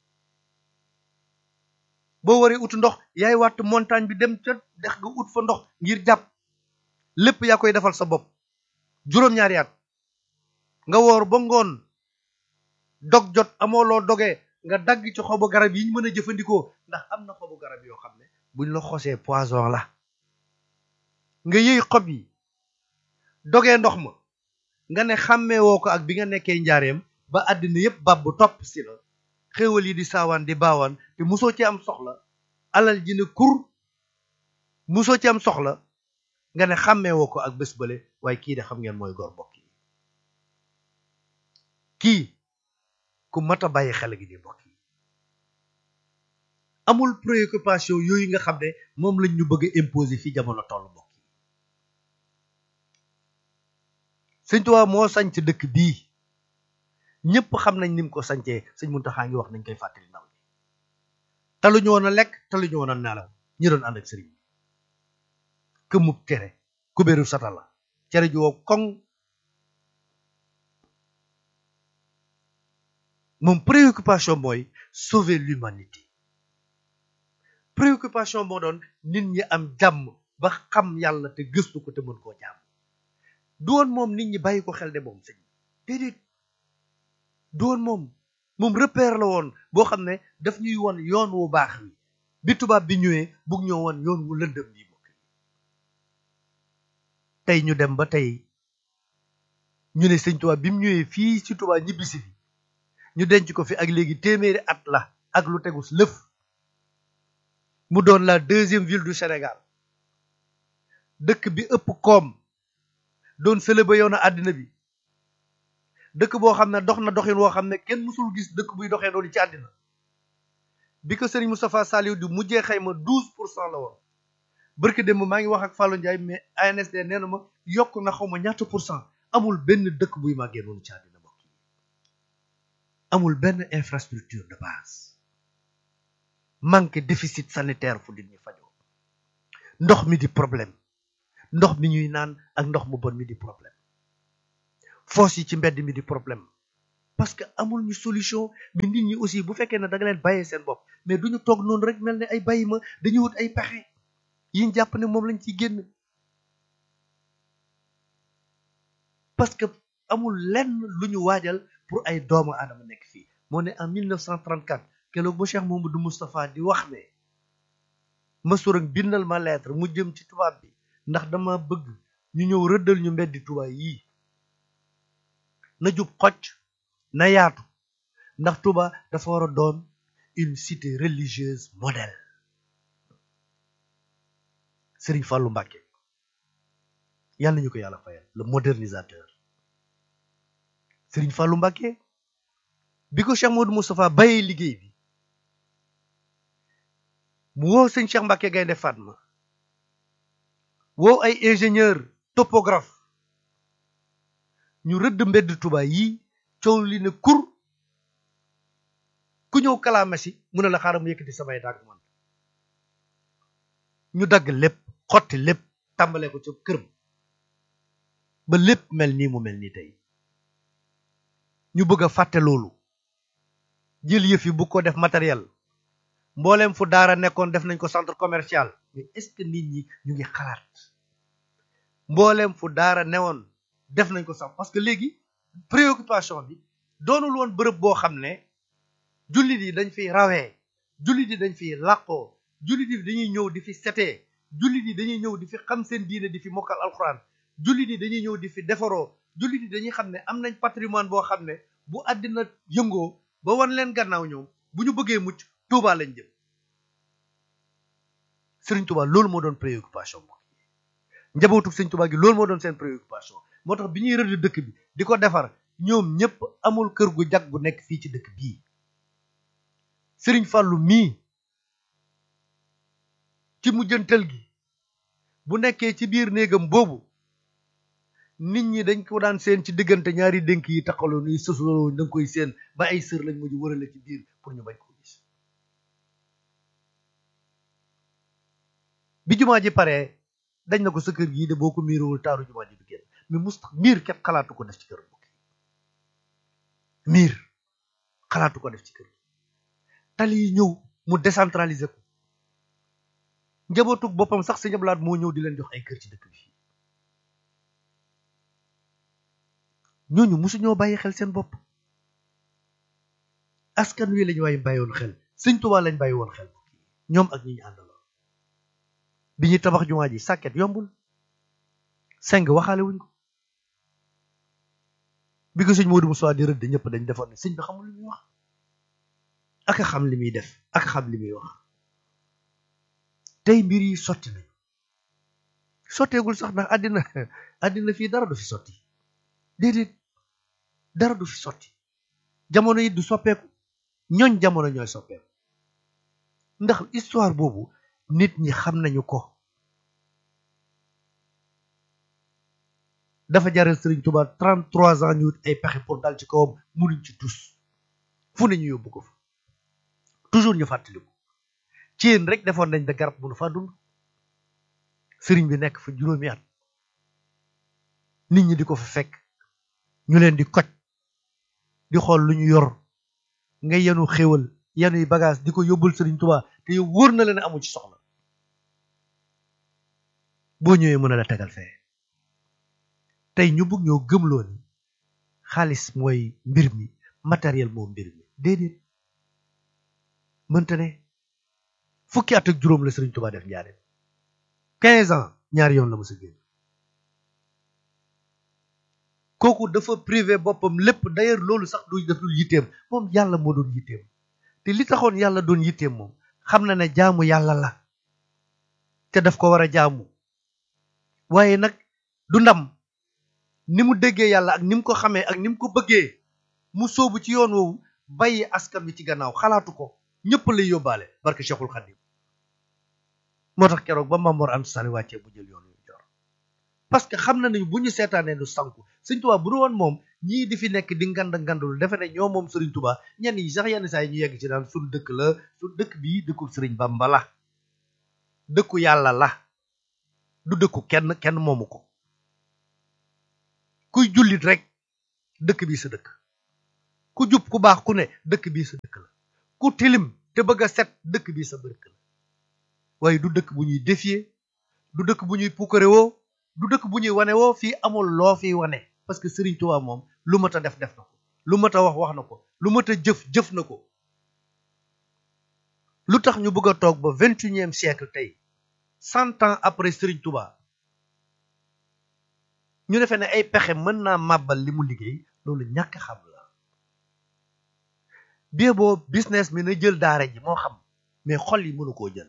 boo waree ut ndox yaay wàtt montagne bi dem ca dex nga ut fa ndox ngir jàpp lépp yaa koy defal sa bopp. juróom-ñaari at nga woor ba ngoon dog jot amoo loo dogee nga dagg ci xobu garab yi ñu mën a jëfandikoo ndax am na xobu garab yoo xam ne buñ la xosee poison la. nga yëy xob yi dogee ndox ma nga ne xàmmee woo ko ak bi nga nekkee njaareem ba àddina yépp bab bu topp si la xéewal yi di saawaan di baawaan te musoo ci am soxla alal ji ne kur musoo ci am soxla nga ne xàmmee woo ko ak bés bële. waaye kii de xam ngeen mooy góor mbokk yi kii ku mat a bàyyi xel gi di mbokk yi amul préoccupation yooyu nga xam ne moom lañ ñu bëgg a imposer fii jamono toll mbokk yi. sëñ Tuubaa moo sañc dëkk bii ñëpp xam nañ ni mu ko sañcee. sëñ Muntaxaa ngi wax nañ koy fàttali ndaw ñi taluñu woon a lekk taluñu woon a nelaw ñi doon ànd ak sëriñ bi këmub tere kubéeru satala cere ji woo koŋ. moom préoccupation mooy sauver l'humanité. préoccupation moo doon nit ñi am jàmm ba xam yàlla te gëstu ko te mën koo jàmm. du woon moom nit ñi bàyyi ko xel de moom sëñ déedéet du woon moom moom repère la woon boo xam ne daf ñuy won yoon wu baax wi bi tubaab bi ñëwee bugg ñoo won yoon wu lëndëm yi bokk. tey ñu dem ba tey ñu ne sëñ Tuubaa bi mu ñëwee fii ci Tuubaa ñibbisi fi ñu denc ko fi ak léegi téeméeri at la ak lu tegus lëf mu doon la deuxième ville du Sénégal dëkk bi ëpp koom doon célébrer yoon a àddina bi dëkk boo xam ne dox na doxin woo xam ne kenn mësul gis dëkk buy doxee noonu ci àddina bi ko Serigne Moustapha Saliou di mujjee xayma douze pour cent la woon. barke démb maa ngi wax ak Fallou Ndiaye mais A N S D nee na ma yokk na xaw ma ñaata pour cent. amul benn dëkk buy màggee noonu ci àddina mbokk yi amul benn infrastructure de base manque déficit sanitaire fu nit ñi fajoo ndox mi di problème ndox mi ñuy naan ak ndox mu bon mi di problème foos yi ci mbedd mi di problème parce que amul ñu solution. mais nit ñi aussi bu fekkee ne da nga leen bàyyee seen bopp mais duñu toog noonu rek mel ne ay bàyyi ma dañuy wut ay pexe yiñ jàpp ne moom lañ ciy génn parce que amul lenn lu ñu waajal pour ay doomu aadama nekk fii. moo ne en mille neuf cent trente-quatre keroog ba Cheikh Mouhamadou Moustapha di wax ne Massourang bindal ma lettre mu jëm ci tubaab bi ndax dama bëgg ñu ñëw rëddal ñu mbeddi Tuubaa yii na jub xocc na yaatu ndax Touba dafa war a doon une cité religieuse modèle. Serigne Fallou Mbacké yal nañu ko yàlla fayal le modernisateur. Serigne Fallou Mbacké bi ko Cheikh Modou Moustapha bàyyee liggéey bi mu woo sëñ Cheikh Mbacké Gaynde Fatma woo ay ingénieur topographe ñu rëdd mbedd Touba yii coow li ne kur ku ñëw kalaame si mu ne la xaaral mu yëkkati samay dàgg man ñu dagg lépp xotti lépp tàmbalee ko ci këram ba lépp mel nii mu mel nii tey ñu bëgg a fàtte loolu jël yëf yi bu ko def matériel. mbooleem fu daara nekkoon def nañ ko centre commercial. mais est-ce que nit ñi ñu ngi xalaat mbooleem fu daara newoon def nañ ko sax parce que léegi préoccupation bi doonul woon bërëb boo xam ne jullit yi dañ fiy rawee jullit yi dañ fiy làqoo jullit yi dañuy ñëw di fi setee jullit yi dañuy ñëw di fi xam seen diine di fi mokkal alxuraan jullit yi dañuy ñëw di fi defaroo jullit yi dañuy xam ne am nañ patrimoine boo xam ne bu àddina yëngoo ba wan leen gannaaw ñoom bu ñu bëggee mucc Touba lañ jëm. Sëriñ Touba loolu moo doon préoccupation moom njabootu Sëriñ Touba gi loolu moo doon seen préoccupation moo tax bi ñuy rëdd dëkk bi di ko defar ñoom ñëpp amul kër gu jag gu nekk fii ci dëkk bii. Sëriñ Fàllu mii ci mujjantal gi bu nekkee ci biir néegam boobu nit ñi dañ ko daan seen ci diggante ñaari dénk yi taxaloo nuy sësuloo da nga koy seen ba ay sër lañ mujj wërale ci biir pour ñu bañ ko gis. bi jumaa ji paree dañ na ko sa kër gii de boo ko miirowul taaru jumaa ji du génn mais mus miir ket xalaatu ko def ci kër bokk miir xalaatu ko def ci kër tali yi ñëw mu décentraliser ko njabootug boppam sax Sëñ Abdou Lahad moo ñëw di leen jox ay kër ci dëkk bi ñooñu musu ñoo bàyyi xel seen bopp askan wi lañu waaye bàyyi woon xel Sëñ Tuubaa lañ bàyyi woon xel ñoom ak ñi ñu àndaloon bi ñuy tabax jumaa ji sàkket yombul seng waxaale wuñ ko bi ko sëñ Modou Moussa di rëdd ñëpp dañ defoon ne sëñ bi xamul li muy wax ak a xam li muy def ak a xam li muy wax tey mbir yi sotti nañ sotteegul sax ndax àddina àddina fii dara du fi sotti déedéet dara du fi sotti jamono yi du soppeeku ñooñ jamono ñooy soppeeku ndax histoire boobu nit ñi xam nañu ko dafa jaral Sëriñ Tuubaa trente-trois ans ñu wut ay pexe pour dal ci kawam munuñ ci tus fu ne ñu yóbbu ko fa toujours ñu fàttaliku ci yéen rek defoon nañ da garab mënu faa dund sëriñ bi nekk fa juróomi at nit ñi di ko fa fekk ñu leen di koj di xool lu ñu yor nga yenu xéwal yenuy bagage di ko yóbbul Sëriñ Tuubaa te yow wóor na leen amu ci soxla boo ñëwee mën a la tegal fee tey ñu bëgg ñoo gëmloo ni xaalis mooy mbir mi matériel moom mbir mi déedéet mënta ne fukki at ak juróom la Sëriñ Tuubaa def njaareem quinze ans ñaari yoon la mos a génn kooku dafa privé boppam lépp d'ailleurs loolu sax du def dul yitteem moom yàlla moo doon yitteem te li taxoon yàlla doon yitteem moom xam na ne jaamu yàlla la te daf ko war a jaamu waaye nag du ndam ni mu déggee yàlla ak ni mu ko xamee ak ni mu ko bëggee mu sóobu ci yoon woowu bàyyi askan wi ci gannaaw xalaatu ko ñëpp lay yóbbaale barke Cheikhul Khadim moo tax keroog ba Maam Mor Anta Sali wàccee bu jël yoon yu jor parce que xam na ne bu ñu seetaanee du sanku Sëriñ Tuubaa bu du woon moom ñii di fi nekk di ngand ngandul defe ne ñoo moom Sëriñ Tuubaa ñenn yi sax yenn saa yi ñu yegg ci daan suñu dëkk la suñu dëkk bii dëkku Sëriñ Bamba la dëkku yàlla la du dëkku kenn kenn moomu ko kuy jullit rek dëkk bii sa dëkk, ku jub ku baax ku ne dëkk bii sa dëkk la, ku tilim te bëgg a set dëkk bii sa dëkk la. waaye du dëkk bu ñuy défier, du dëkk bu ñuy puukare woo, du dëkk bu ñuy wane woo. fii amul loo fiy wane, parce que Serigne Touba moom lu mat a def def na ko, lu mat a wax wax na ko, lu mat a jëf jëf na ko. lu tax ñu bëgg a toog ba vingt et unième siècle tey cent ans après Serigne Touba ñu defee ne ay pexe mën naa màbbal li mu liggéey? loolu ñàkk xam la. bien boo business mi na jël daara ji moo xam, mais xol yi mënu koo jël.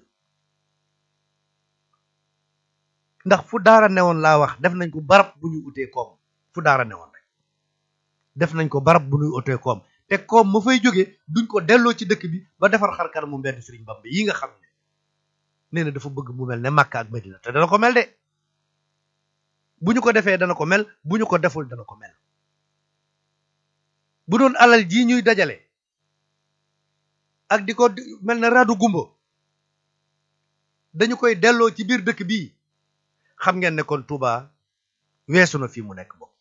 ndax fu daara newoon laa wax def nañ ko barab bu ñuy utee koom. fu daara newoon rek def nañ ko barab bu ñuy utee koom, te koom ma fay jóge duñ ko delloo ci dëkk bi ba defar xar kanam mu mbedd Serigne Bamba yi nga xam ne nee na dafa bëgg mu mel ne Makka ak Medina, te dana ko mel de. bu ñu ko defee dana ko mel, bu ñu ko deful dana ko mel. bu doon alal ji ñuy dajale ak di ko mel ne radu gumbo dañu koy delloo ci biir dëkk bii, xam ngeen ne kon Touba weesu na fii mu nekk bokk.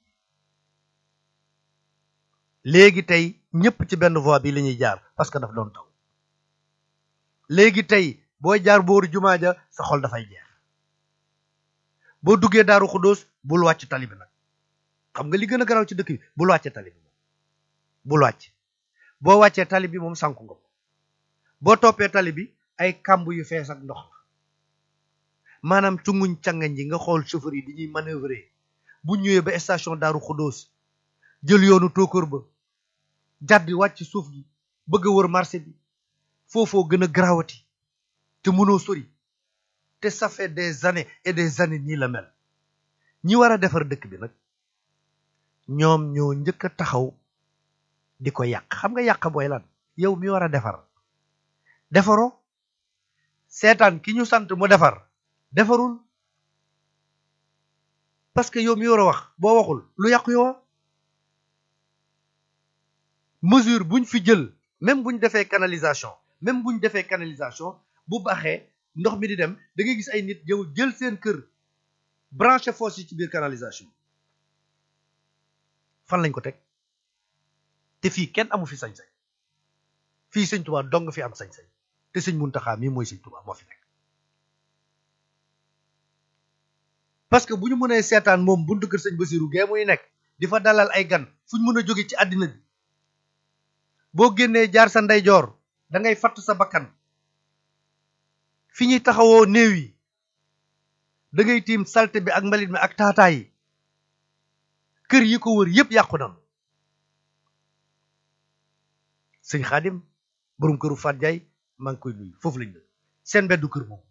léegi tey ñëpp ci benn voie bi la ñuy jaar parce que daf doon taw. léegi tey booy jaar booru jumaa ja sa xol dafay jeex. boo duggee Daaru Xudóos bul wàcc tali bi nag. xam nga li gën a garaaw ci dëkk bi bul wàccee tali bi moom bul wàcc. boo wàccee tali bi moom sànku nga ko. boo toppee tali bi ay kàmb yu fees ak ndox la. maanaam cunguñ càngañ ji nga xool chauffeur yi di ñuy manœuvrer bu ñëwee ba station Daaru Xudóos jël yoonu tóokóor ba jàddi wàcc suuf gi bëgg a wër marché bi foofoo gën a garaawati te mënoo sori. te ça fait des années et des années nii la mel. ñi war a defar dëkk bi nag ñoom ñoo njëkk a taxaw di ko yàq. xam nga yàq booy lan? yow mi war a defar defaroo, seetaan ki ñu sant mu defar defarul, parce que yow mi war a wax boo waxul lu yàqu yow. mesure buñ fi jël, même buñ defee canalisation même buñ defee canalisation bu baaxee ndox mi di dem da ngay gis ay nit yow jël seen kër branché fosse yi ci biir canalisation. fan lañ ko teg? te fii kenn amu fi sañ-sañ. fii sëñ Touba dong fi am sañ-sañ, te sëñ Muntaxa mii mooy sëñ Touba moo fi nekk. parce que bu ñu mënee seetaan moom buntu kër sëñ Basiru gee muy nekk di fa dalal ay gan fu ñu mën a jóge ci àddina bi, boo génnee jaar sa ndeyjoor da ngay fatt sa bakkan. fi ñuy taxawoo néew yi da ngay tiim salte bi ak mbalit mi ak taataay yi. kër yi ko wër yépp yàqu na. sëñ Xaadim borom këru Faat Jaay maa ngi koy nuyu, foofu lañ dëkk seen beddu kër moom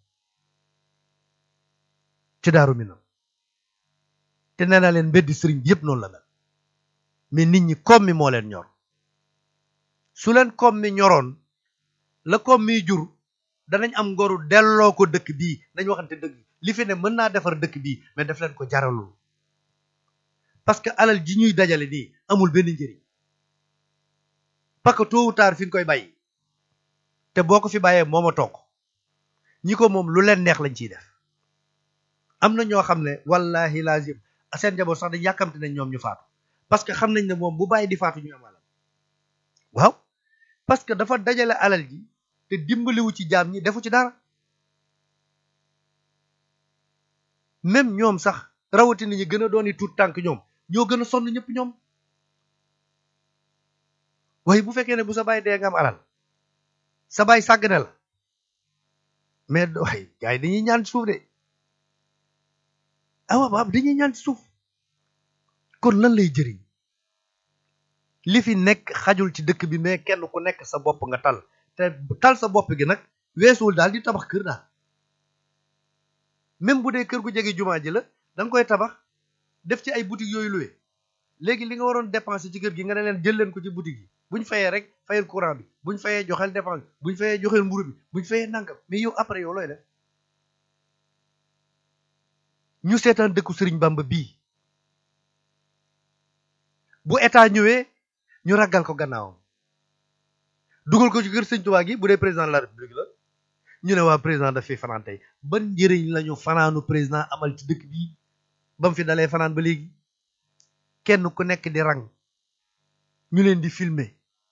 ci Daaru Minam. te nee naa leen mbeddi sëriñ bi yépp noonu la mel, mais nit ñi koom mi moo leen ñor. su leen koom mi ñoroon la koom mi jur danañ am ngoru delloo ko dëkk bii. nañ waxante dëgg, li fi ne mën naa defar dëkk bii mais daf leen ko jaralul, parce que alal ji ñuy dajale nii amul benn njëriñ. parce que tôt ou tard fi nga koy bàyyi, te boo ko fi bàyyee moom a toog ñi ko moom lu leen neex lañ ciy def. am na ñoo xam ne wallahi lazim seen njaboot sax dañ yàkkamte nañ ñoom ñu faatu, parce que xam nañ ne moom bu bàyyi di faatu ñu am alal. waaw parce que dafa dajale alal ji te dimbaliwu ci jaam ñi, defu ci dara. même ñoom sax rawatina ñi gën a dooni tuut tànk ñoom ñoo gën a sonn ñëpp ñoom. waaye bu fekkee ne bu sa baay dee nga am alal, sa baay sàggane la, mais waaye gars yi dañuy ñaan ci suuf de. ah waaw dañuy ñaan ci suuf. kon lan lay jëriñ? li fi nekk xajul ci dëkk bi, mais kenn ku nekk sa bopp nga tal. te tal sa bopp gi nag weesuwul daal di tabax kër daal. même bu dee kër gu jege jumaa ji la da nga koy tabax def ci ay boutique yooyu luwe. léegi li nga waroon dépenser ci kër gi nga ne leen jël leen ko ci boutique yi, buñ fayee rek fayal courant bi, buñ fayee joxeel dépense, buñ fayee joxeel mburu bi, buñ fayee nangam. mais yow après yow looy def? ñu seetaan dëkku Sëriñ Bamba bii bu état ñëwee ñu ragal ko gannaawam dugal ko ci kër Sëriñ Tuubaa gi. bu dee président de la république la ñu ne waa président daf fi fanaan tey. ban njëriñ lañu fanaanu président amal ci dëkk bii ba mu fi dalee fanaan ba léegi? kenn ku nekk di rang ñu leen di filmer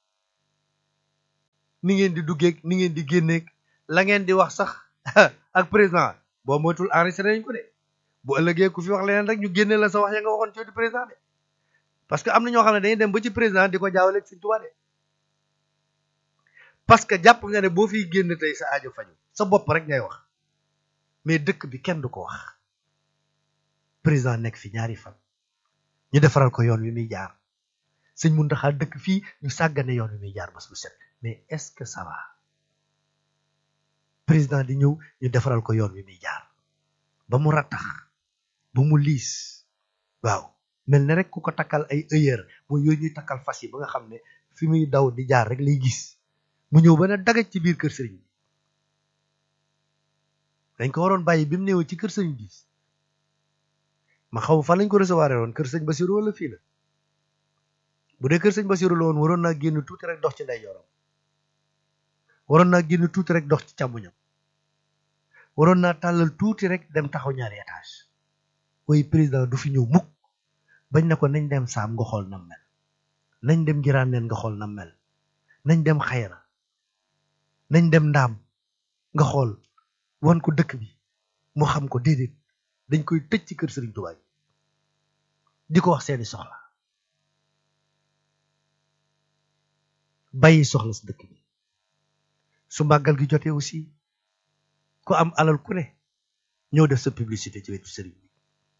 ni ngeen di duggeeg ni ngeen di génneeg la ngeen di wax sax ak président boo moytul enregistré nañ ko de bu ëllëgee ku fi wax leneen rek ñu génne la sa wax ya nga waxoon ci président de parce que am na ñoo xam ne dañuy dem ba ci président di ko jaawaleeg Sëñ Tuubaa de parce que jàpp nga ne boo fiy génn tey sa aajo faju sa bopp rek ngay wax mais dëkk bi kenn du ko wax président nekk fi ñaari fan ñu defaral ko yoon wi muy jaar Sëñ Muntaxa dëkk fii ñu sàggane yoon wi muy jaar bas bu set mais est-ce que ça va président di ñëw ñu defaral ko yoon wi muy jaar ba mu rattax ba mu liis waaw mel ne rek ku ko takkal ay ëyër mooy yooyu ñuy takkal fas yi ba nga xam ne fi muy daw di jaar rek lay gis mu ñëw ba ne dagaj ci biir kër sëriñ bi dañ ko waroon bàyyi bi mu néew ci kër sëriñ bi ma xaw fan lañ ko recevoir woon kër sëñ Basiru wala fii la bu dee kër sëñ Basiru la woon waroon naa génn tuuti rek dox ci ndeyjooram waroon naa génn tuuti rek dox ci càmmoñam waroon naa tàllal tuuti rek dem taxaw ñaari étage waaye président du fi ñëw mukk bañ na ko nañ dem saam nga xool nam mel nañ dem ngiraan neen nga xool nam mel nañ dem xayra nañ dem ndaam nga xool wan ko dëkk bi mu xam ko déedéet dañ koy tëj ci kër Sëriñ Tuubaa di ko wax seeni soxla bàyyi soxla si dëkk bi su màggal gi jotee aussi ku am alal ku ne ñëw def sa publicité ci wetu sëriñ bi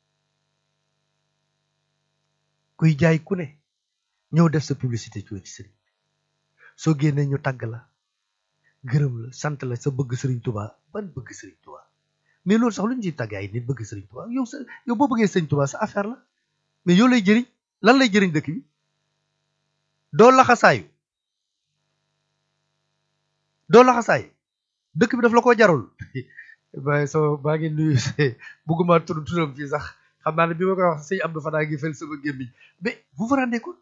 kuy jaay ku ne ñëw def sa publicité ci wetu sëriñ bi soo génnee ñu tàgg la gërëm la sant la sa bëgg Sëriñ Tuubaa ban bëgg Sëriñ Tuubaa mais loolu sax lu ñu ciy tàgg ay nit bëgg Sëriñ Tuubaa yow sa yow boo bëggee Sëriñ Tuubaa sa affaire la mais yow lay jëriñ lan lay jëriñ dëkk bi doo laxasaayu doo laxasaayu dëkk bi daf la ko jarul waaye so baa ngi nuyu bugguma tudd turam fii sax xam naa ne bi ma koy wax sëñ Abdou Fana ngi fel sama gémmiñ mais vous vous rendez compte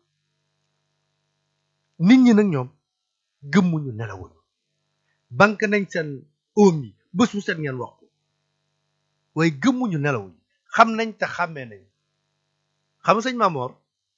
nit ñi nag ñoom gëmmuñu nelawuñu banque nañ seen oom yi bés bu set ngeen wax ko waaye gëmmuñu nelawuñu xam nañ te xàmmee nañ xam sëñ Mamor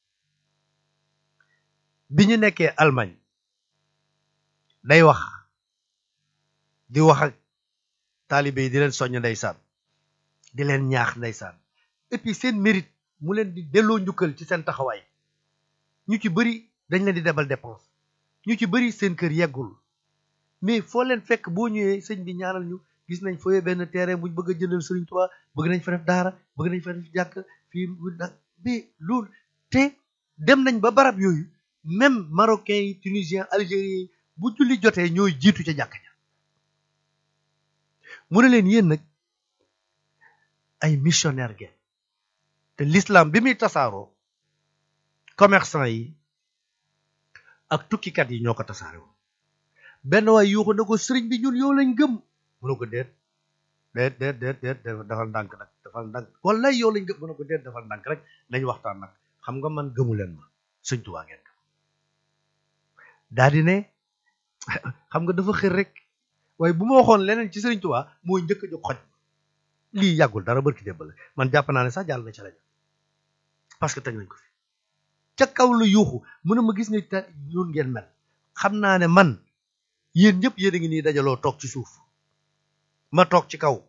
bi ñu nekkee Allemagne day wax di wax ak taalibe yi di leen soññ ndeysaan di leen ñaax ndeysaan et puis seen mérite mu leen di delloo njukkal ci seen taxawaay ñu ci bëri dañ leen di debal dépense ñu ci bëri seen kër yeggul mais foo leen fekk boo ñëwee sëñ bi ñaanal ñu gis nañ fooyee benn terrain buñ bëgg a jëndal Sëriñ Tuubaa bëgg nañ fa def daara bëgg nañ fa def jàkk fii mais loolu te dem nañ ba barab yooyu même marocains yi tunisiens algériens yi bu julli jotee ñooy jiitu ca jàkk ja mu ne leen yéen nag ay missionnaire ngeen te l'islam bi muy tasaaroo commerçant yi ak tukkikat yi ñoo ko tasaare woon benn waay yuuxu na ko sëriñ bi ñun yow lañ gëm mu ne ko déet déet déet déet déet dafal ndànk nag dafal ndànk wallaay yow lañ gëm mu ne ko déet dafal ndànk rek nañ waxtaan nag xam nga man gëmu leen ma Sëñ Tuubaa ngeen gëm daa di ne xam nga dafa xër rek waaye bu ma waxoon leneen ci Sëriñ Tuubaa mooy njëkk a jóg xoj lii yàggul dara barki démb la man jàpp naa ne sax jàll na ca rajo parce que teg nañ ko fi ca kaw la yuuxu mu ne ma gis nga ta ñun ngeen mel xam naa ne man yéen ñëpp yéen a ngi nii dajaloo toog ci suuf ma toog ci kaw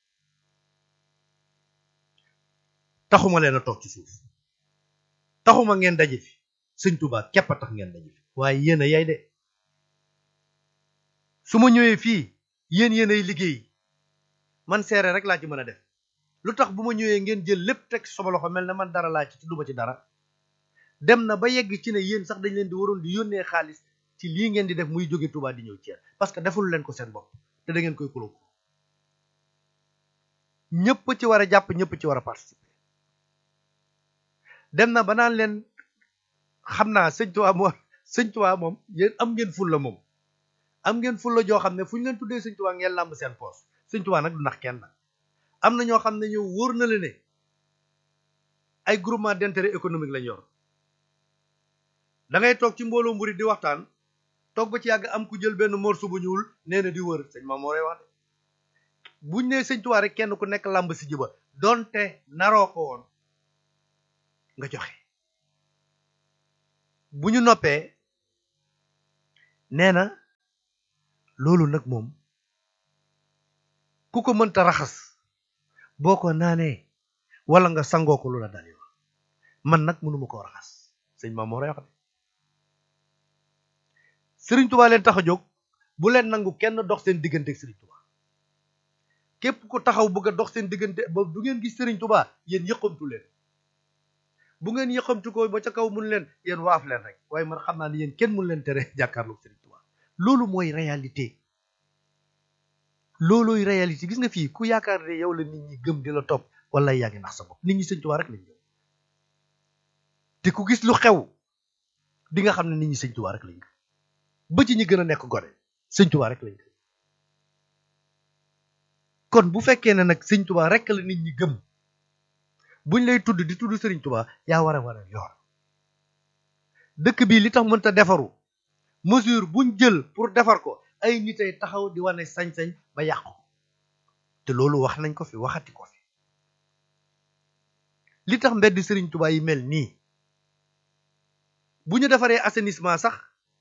taxuma leen a toog ci suuf taxuma ngeen daje fi Sëñ Tuubaa képp a tax ngeen daje fi waaye yéen a yay de su ma ñëwee fii yéen yéen ay liggéey man seere rek laa ci mën a def lu tax bu ma ñëwee ngeen jël lépp teg sama loxo mel ne man dara laa ci tudduma ci dara dem na ba yegg ci ne yéen sax dañ leen di waroon di yónnee xaalis ci lii ngeen di def muy jóge Touba di ñëw Thiès parce que deful leen ko seen bopp te da ngeen koy kuloo ñëpp ci war a jàpp ñëpp ci war a participer dem na ba naan leen xam naa Sëñ Tuubaa moom Sëñ Tuubaa moom yéen am ngeen fulla moom am ngeen fulla joo xam ne fu ñu leen tuddee Sëñ Tuubaa ngeen làmb seen poos Sëñ Tuubaa nag du nax kenn am na ñoo xam ne ñëw wóor na la ne ay groupement d'intérêt économique lañ yor da ngay toog ci mbooloo mburi di waxtaan toog ba ci yàgg am ku jël benn morceau bu ñuul nee na di wër sëñ ma moo wax de buñ nee Sëñ Tuubaa rek kenn ku nekk làmb si jiba donte naroo ko woon nga joxe bu ñu noppee nee na loolu nag moom ku ko mënta raxas boo ko naanee wala nga sangoo ko lu la dal yoon man nag mënuma koo raxas sëñ Maam Mor wax de Sëriñ Tuubaa leen tax a jóg bu leen nangu kenn dox seen diggante ak Sëriñ Tuubaa képp ku taxaw bëgg a dox seen diggante ba du ngeen gis Sëriñ Tuubaa yéen yëqamtu leen bu ngeen yëqamtu ko ba ca kaw mun leen yéen waaf leen rek waaye man xam naa ne yéen kenn mun leen tere jàkkaarloog Sëriñ Tuubaa loolu mooy réalité loolooy réalité gis nga fii ku yaakaar ne yow la nit ñi gëm di la topp wala yaa ngi nax sa bopp nit ñi Sëriñ Tuubaa rek lañ gëm te ku gis lu xew di nga xam ne nit ñi Sëriñ Tuubaa rek lañ gëm ba ci ñi gën a nekk gone Sëriñ Tuubaa rek lañ gëm kon bu fekkee ne nag Sëriñ Tuubaa rek la nit ñi gëm buñ lay tudd di tudd Sëriñ Tuubaa yaa war a war a yor dëkk bii li tax mënta defaru mesure buñ jël pour defar ko ay nit ay taxaw di wane sañ-sañ ba yàqu te loolu wax nañ ko fi waxati ko fi li tax mbedd Sëriñ Tuubaa yi mel nii bu ñu defaree assainissement sax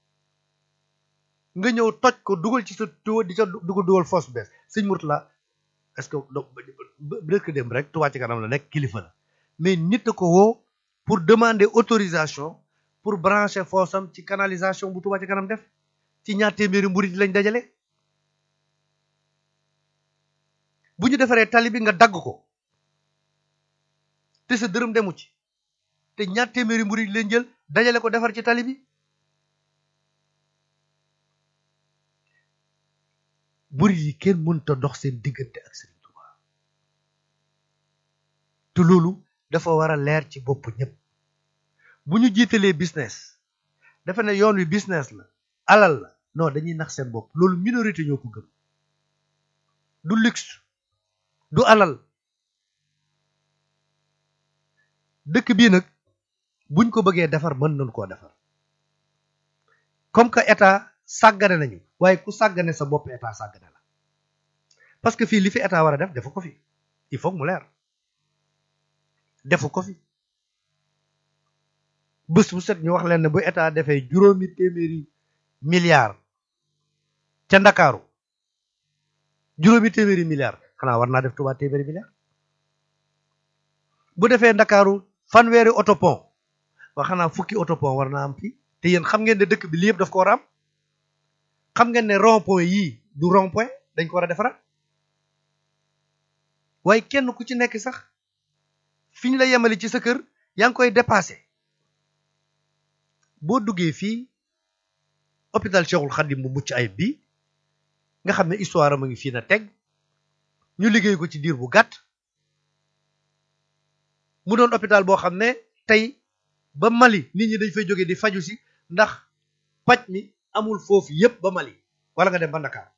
nga ñëw toj ko dugal ci sa tuyau di ca dugal dugal fosse bees sëñ Mourtala est-ce que bërk dem rek Touba ci kanam la nekk kilifa la mais nit a ko woo pour demander autorisation pour brancher foosam ci canalisation bu Touba ci kanam def ci ñaar téeméeri mburit lañ dajale bu ñu defaree tali bi nga dagg ko te sa dërëm demu ci te ñaar téeméeri mburit lañ jël dajale ko defar ci tali bi murit yi kenn mënut a dox seen diggante ak Sëriñ Tuubaa te loolu dafa war a leer ci bopp ñëpp bu ñu jiitalee business dafa ne yoon wi business la alal la non dañuy nax seen bopp loolu minorité ñoo ko gëm du luxe du alal dëkk bii nag buñ ko bëggee defar mën nañ koo defar comme que état sàggane nañu waaye ku sàggane sa bopp état sàggane la parce que fii li fi état war a def defu ko fi il faut mu leer defu ko fi bés bu set ñu wax leen ne bu état defee juróomi téeméeri milliards ca Ndakaaru juróomi téeméeri milliards xanaa war naa def Touba téeméeri milliards bu defee Ndakaaru fanweeri autopont wa xanaa fukki autopont war naa am fii te yéen xam ngeen ne dëkk bi li yëpp daf ko war a am xam ngeen ne rond point yii du rond point dañ ko war a defaraat waaye kenn ku ci nekk sax fi ñu la yemali ci sa kër yaa ngi koy dépassé boo duggee fii hôpital Cheikhul Khadim bu mucc ayib bi nga xam ne histoire am a ngi fii na teg ñu liggéey ko ci diir bu gàtt mu doon hôpital boo xam ne tey ba Mali nit ñi dañ fay jógee di faju si ndax paj mi amul foofu yépp ba Mali wala nga dem ba Ndakaaru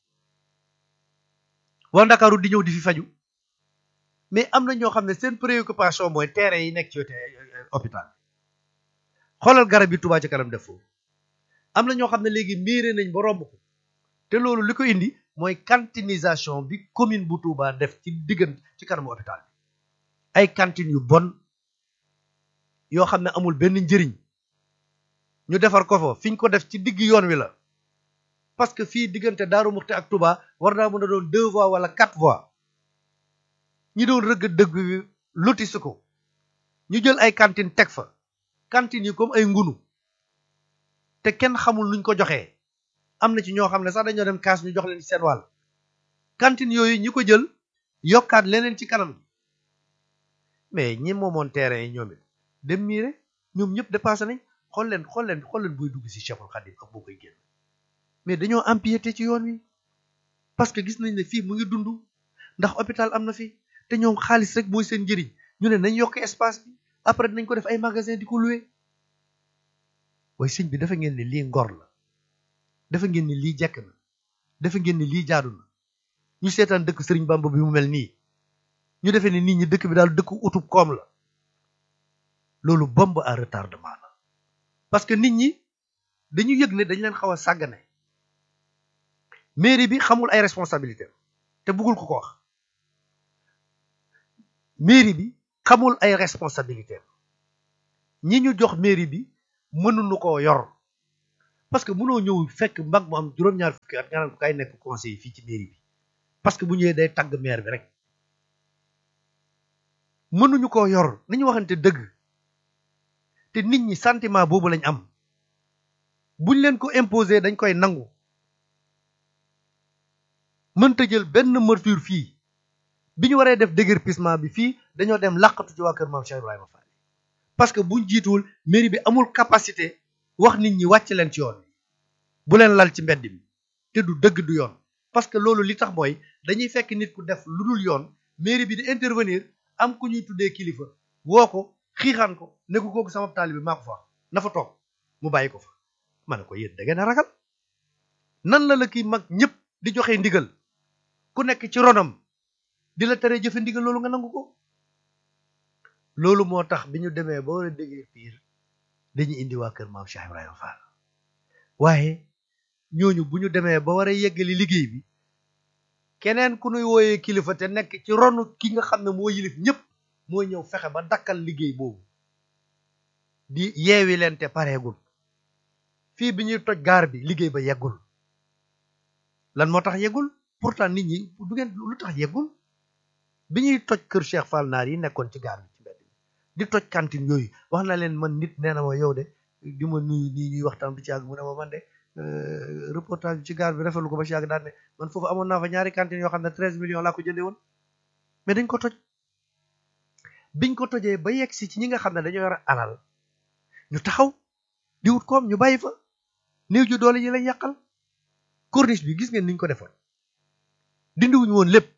waa Ndakaaru di ñëw di fi faju mais am na ñoo xam ne seen préoccupation mooy terrain yi nekk ci hôpital xoolal garab yi Touba ci kanam def foofu am na ñoo xam ne léegi miiré nañ ba romb ko te loolu li ko indi mooy cantinisation bi commune bu Touba def ci diggante ci kanamu hôpital bi ay cantines yu bon yoo xam ne amul benn njëriñ ñu defar ko fa fi ñu ko def ci digg yoon wi la parce que fii diggante Daaru Muxti ak Touba war naa mën a doon deux voies wala quatre voies ñi doon rëgg dëgg bi lotisi ko ñu jël ay cantines teg fa cantines yi comme ay ngunu te kenn xamul nuñ ko joxee am na ci ñoo xam ne sax dañoo dem kaas ñu jox leen seen wàll cantines yooyu ñi ko jël yokkaat leneen ci kanam mais ñi moomoon terrain yi ñoom it dem miire ñoom ñëpp dépassé nañ xool leen xool leen xool leen buy dugg si Cheikhul Khadim ak boo koy génn mais dañoo empiété ci yoon wi parce que gis nañ ne fii mu ngi dund ndax hôpital am na fi te ñoom xaalis rek mooy seen njëriñ ñu ne nañ yokk espace bi après dinañ ko def ay magasin di ko louer waaye sëñ bi dafa ngeen ne lii ngor la dafa ngeen ni lii jekk na dafa ngeen ni lii jaadu na ñu seetaan dëkk Sëriñ Bamba bi mu mel nii ñu defee ne nit ñi dëkk bi daal dëkk utub koom la loolu bombe à retardement la parce que nit ñi dañu yëg ne dañ leen xaw a sàggane mairie bi xamul ay responsabilité te bëggul ko ko wax mairie bi xamul ay responsabilité ñi ñu jox mairie bi mënuñu koo yor parce que mënoo ñëw fekk mbag mu am juróom-ñaar fukki at nga naan ko kay nekk conseiller fii ci mairie bi parce que bu ñëwee day tagg maire bi rek mënuñu koo yor nañu waxante dëgg te nit ñi sentiment boobu lañ am buñ leen ko imposer dañ koy nangu mënta jël benn mesure fii bi ñu waree def déguerpissement bi fii dañoo dem làqatu ci waa kër Maam Cheikh Ibrahima Fall parce que buñ jiituwul mairie bi amul capacité wax nit ñi wàcc leen ci yoon bi bu leen lal ci mbedd mi te du dëgg du yoon parce que loolu li tax mooy dañuy fekk nit ku def lu dul yoon mairie bi di intervenir am ku ñuy tuddee kilifa woo ko xiixaan ko ne ko kooku sama taalibe maa ko fa na fa toog mu bàyyi ko fa ma ne ko yéen da ngeen a ragal nan la la kii mag ñëpp di joxe ndigal ku nekk ci ronam di la tere jëfe ndigal loolu nga nangu ko loolu moo tax bi ñu demee ba war a déggee piir dañuy indi waa kër Maam Cheikh Ibrahima Fall waaye ñooñu bu ñu demee ba war a yeggali liggéey bi keneen ku nuy wooyee kilifa te nekk ci ronu ki nga xam ne moo yilif ñëpp mooy ñëw fexe ba dakkal liggéey boobu di yeewi leen te pareegul fii bi ñuy toj gaar bi liggéey ba yeggul lan moo tax yeggul pourtant nit ñi du ngeen lu tax yeggul bi ñuy toj kër Cheikh Fall naar yi nekkoon ci gaar bi ci mbedd bi di toj cantine yooyu wax na leen man nit nee na ma yow de di ma nuyu nii ñuy waxtaan bi ci yàgg mu ne ma man de reportage bi ci gaar bi rafetlu ko ba ci yàgg daan ne man foofu amoon naa fa ñaari cantine yoo xam ne treize millions laa ko jëndee woon mais dañ ko toj biñ ko tojee ba yegg si ci ñi nga xam ne dañoo yor alal ñu taxaw di wut koom ñu bàyyi fa néew ju doole yi lañ yàqal corniche bi gis ngeen niñ ko defoon dindiwuñu woon lépp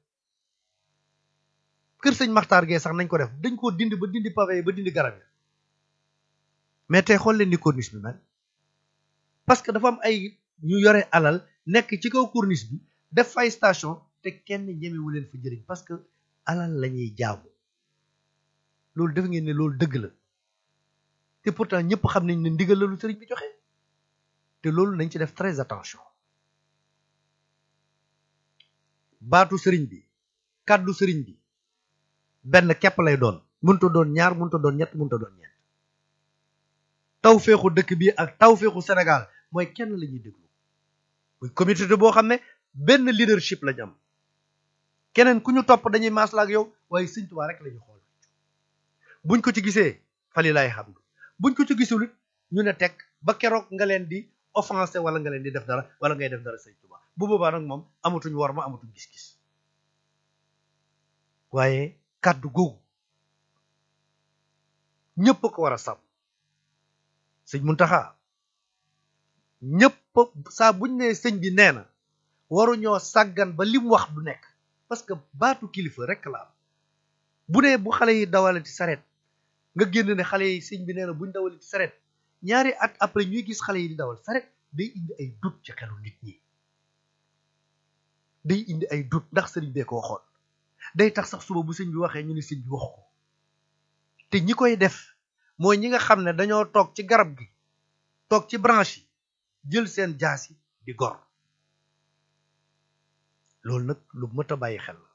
kër sëñ Maxtaar Gee sax nañ ko def dañ koo dindi ba dindi pavé yi ba dindi garab yi mais tey xool leen ni corniche bi mel parce que dafa am ay ñu yore alal nekk ci kaw corniche bi def fay station te kenn ñemewu leen fa jëriñ parce que alal la ñuy jaamu loolu def ngeen ne loolu dëgg la te pourtant ñëpp xam nañ ne ndigal la lu sëriñ bi joxe te loolu nañ ci def très attention baatu sëriñ bi kàddu sëriñ bi benn képp lay doon mënta doon ñaar mënta doon ñett mënta doon ñeent taw feexu dëkk bi ak taw feexu Sénégal mooy kenn la ñuy déglu muy communauté boo xam ne benn leadership lañ am keneen ku ñu topp dañuy maasla ak yow waaye sëñ Tuubaa rek la ñu xool buñ ko ci gisee fali laay xam buñ ko ci gisul ñu ne teg ba keroog nga leen di offensé wala nga leen di def dara wala ngay def dara sëñ Tuubaa bu boobaa nag moom amatuñ war ma amatuñ gis-gis waaye kàddu googu ñëpp ko war a sàmm sëñ Muntaxa ñëpp saa buñ ne sëñ bi nee na waruñoo sàggan ba lim wax du nekk parce que baatu kilifa rek la am bu dee bu xale yi dawale ci saret nga génn ne xale yi sëñ bi nee na buñ dawale ci saret ñaari at après ñuy gis xale yi di dawal saret day indi ay doute ci xelu nit ñi day indi ay doute ndax sëriñ bee ko waxoon day tax sax suba bu sëñ bi waxee ñu ne sëñ bi wax ko te ñi koy def mooy ñi nga xam ne dañoo toog ci garab gi toog ci branche yi jël seen jaas yi di gor loolu nag lu mët a bàyyi xel la